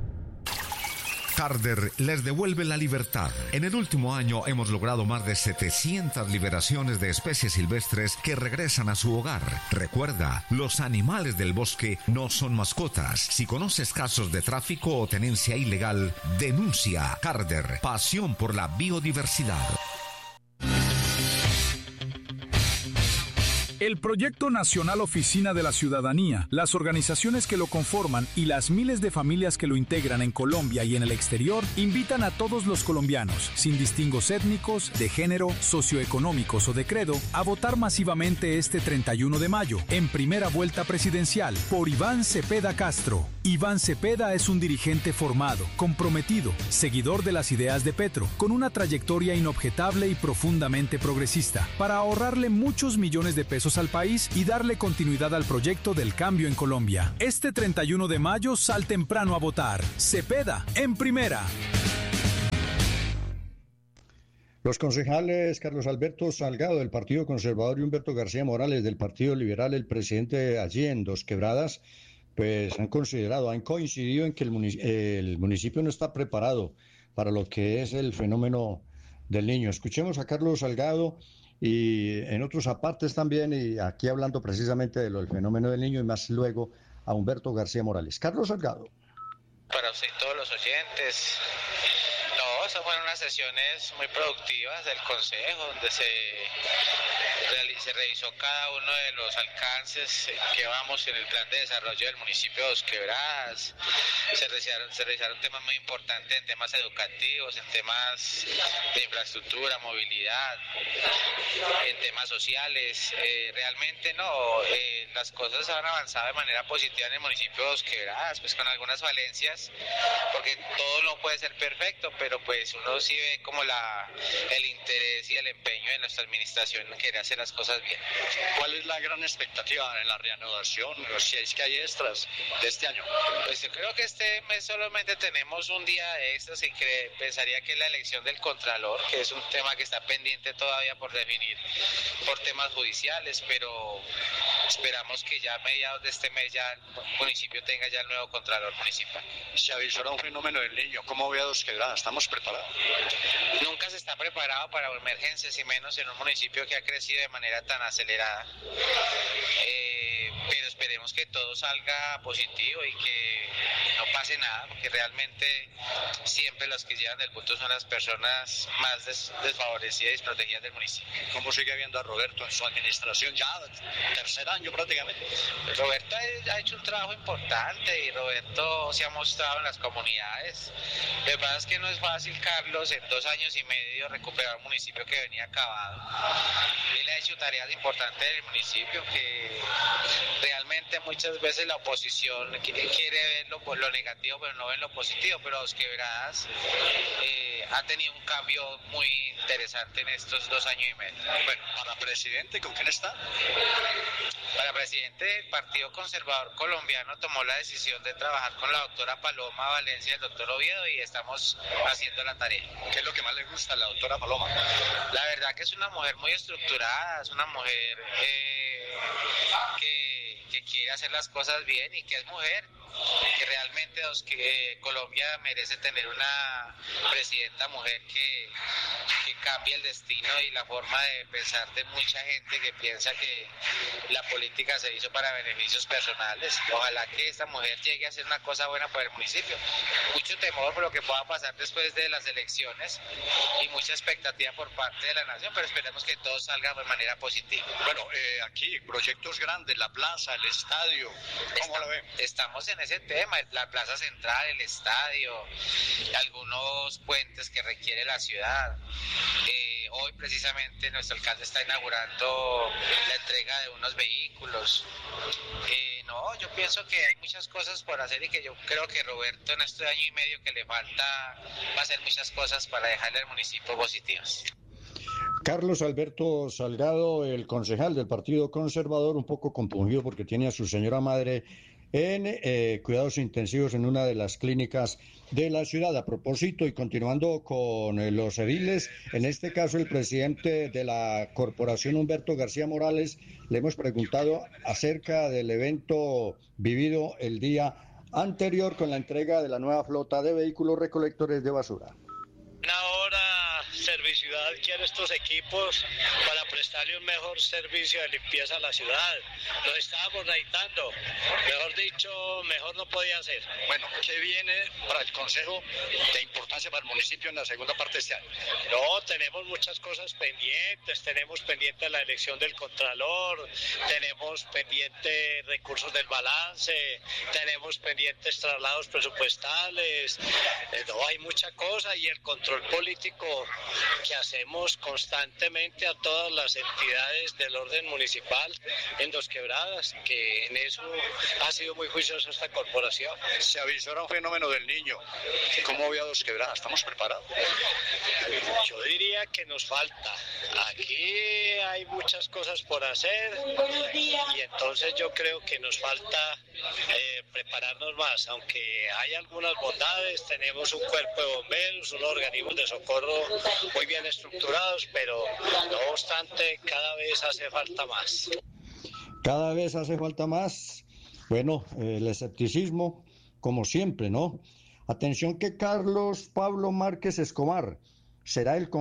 [SPEAKER 13] Carder les devuelve la libertad. En el último año hemos logrado más de 700 liberaciones de especies silvestres que regresan a su hogar. Recuerda, los animales del bosque no son mascotas. Si conoces casos de tráfico o tenencia ilegal, denuncia. Carder, pasión por la biodiversidad.
[SPEAKER 15] El Proyecto Nacional Oficina de la Ciudadanía, las organizaciones que lo conforman y las miles de familias que lo integran en Colombia y en el exterior invitan a todos los colombianos, sin distingos étnicos, de género, socioeconómicos o de credo, a votar masivamente este 31 de mayo, en primera vuelta presidencial, por Iván Cepeda Castro. Iván Cepeda es un dirigente formado, comprometido, seguidor de las ideas de Petro, con una trayectoria inobjetable y profundamente progresista, para ahorrarle muchos millones de pesos al país y darle continuidad al proyecto del cambio en Colombia. Este 31 de mayo sal temprano a votar. Cepeda, en primera.
[SPEAKER 11] Los concejales Carlos Alberto Salgado del Partido Conservador y Humberto García Morales del Partido Liberal, el presidente allí en Dos Quebradas, pues han coincidido en que el municipio no está preparado para lo que es el fenómeno del niño. Escuchemos a Carlos Salgado y en otros apartes también, y aquí hablando precisamente de lo del fenómeno del niño, y más luego a Humberto García Morales. Carlos Salgado.
[SPEAKER 6] Para usted y todos los oyentes, no, esas fueron unas sesiones muy productivas del Consejo, donde se revisó cada uno de los alcances que vamos en el plan de desarrollo del municipio de Dos Quebradas. Se realizaron temas muy importantes en temas educativos, en temas de infraestructura, movilidad, en temas sociales. Realmente las cosas han avanzado de manera positiva en el municipio de Dos Quebradas, pues con algunas falencias, porque todo no puede ser perfecto, pero pues uno sí ve como el interés y el empeño de nuestra administración en querer hacer las cosas bien.
[SPEAKER 18] ¿Cuál es la gran expectativa en la reanudación, si es que hay extras de este año?
[SPEAKER 6] Pues yo creo que este mes solamente tenemos un día de extras y pensaría que es la elección del Contralor, que es un tema que está pendiente todavía por definir por temas judiciales, pero esperamos que ya a mediados de este mes ya el municipio tenga ya el nuevo Contralor municipal.
[SPEAKER 18] Se avisará un fenómeno del niño. ¿Cómo ve a Dos Quebradas? ¿Estamos preparados?
[SPEAKER 6] Nunca se está preparado para emergencias y menos en un municipio que ha crecido de manera tan acelerada. Pero esperemos que todo salga positivo y que no pase nada, porque realmente siempre los que llevan del punto son las personas más desfavorecidas y desprotegidas del municipio.
[SPEAKER 18] ¿Cómo sigue viendo a Roberto en su administración ya tercer año prácticamente?
[SPEAKER 6] Roberto ha hecho un trabajo importante y Roberto se ha mostrado en las comunidades. Lo que pasa es que no es fácil, Carlos, en 2 años y medio recuperar un municipio que venía acabado. Él ha hecho tareas importantes en el municipio que realmente muchas veces la oposición quiere ver lo negativo pero no ven lo positivo, pero Dos Quebradas ha tenido un cambio muy interesante en estos 2 años y medio.
[SPEAKER 18] Bueno, para presidente, ¿con quién está?
[SPEAKER 6] Para presidente, el Partido Conservador Colombiano tomó la decisión de trabajar con la doctora Paloma Valencia y el doctor Oviedo y estamos haciendo la tarea.
[SPEAKER 18] ¿Qué es lo que más le gusta a la doctora Paloma?
[SPEAKER 6] La verdad que es una mujer muy estructurada, es una mujer que quiere hacer las cosas bien y que es mujer, que realmente Colombia merece tener una presidenta mujer que cambie el destino y la forma de pensar de mucha gente que piensa que la política se hizo para beneficios personales. Ojalá que esta mujer llegue a hacer una cosa buena para el municipio. Mucho temor por lo que pueda pasar después de las elecciones y mucha expectativa por parte de la nación, pero esperemos que todo salga de manera positiva.
[SPEAKER 18] Bueno, aquí proyectos grandes, la plaza, el estadio, ¿cómo lo ven?
[SPEAKER 6] Estamos en ese tema, la plaza central, el estadio, algunos puentes que requiere la ciudad. Hoy precisamente nuestro alcalde está inaugurando la entrega de unos vehículos. Yo pienso que hay muchas cosas por hacer y que yo creo que Roberto en este año y medio que le falta va a hacer muchas cosas para dejarle al municipio positivas.
[SPEAKER 11] Carlos Alberto Salgado, el concejal del Partido Conservador, un poco compungido porque tiene a su señora madre en cuidados intensivos en una de las clínicas de la ciudad. A propósito, y continuando con los ediles, en este caso el presidente de la corporación, Humberto García Morales, le hemos preguntado acerca del evento vivido el día anterior con la entrega de la nueva flota de vehículos recolectores de basura.
[SPEAKER 4] Ahora Serviciudad quiere estos equipos para prestarle un mejor servicio de limpieza a la ciudad. Lo estábamos necesitando, mejor dicho, mejor no podía ser.
[SPEAKER 18] Bueno, ¿qué viene para el Consejo de importancia para el municipio en la segunda parte de este año?
[SPEAKER 4] No, tenemos muchas cosas pendientes, tenemos pendiente la elección del Contralor, tenemos pendiente recursos del balance, tenemos pendientes traslados presupuestales, no, hay mucha cosa, y el control político que hacemos constantemente a todas las entidades del orden municipal en Dos Quebradas, que en eso ha sido muy juiciosa esta corporación.
[SPEAKER 18] Se avisora un fenómeno del niño. ¿Cómo vio a Dos Quebradas? ¿Estamos preparados?
[SPEAKER 4] Yo diría que nos falta. Aquí hay muchas cosas por hacer y entonces yo creo que nos falta prepararnos más, aunque hay algunas bondades, tenemos un cuerpo de bomberos, unos organismos de socorro muy bien estructurados, pero no obstante cada vez hace falta más.
[SPEAKER 11] Cada vez hace falta más. Bueno, el escepticismo, como siempre, ¿no? Atención que Carlos Pablo Márquez Escobar será el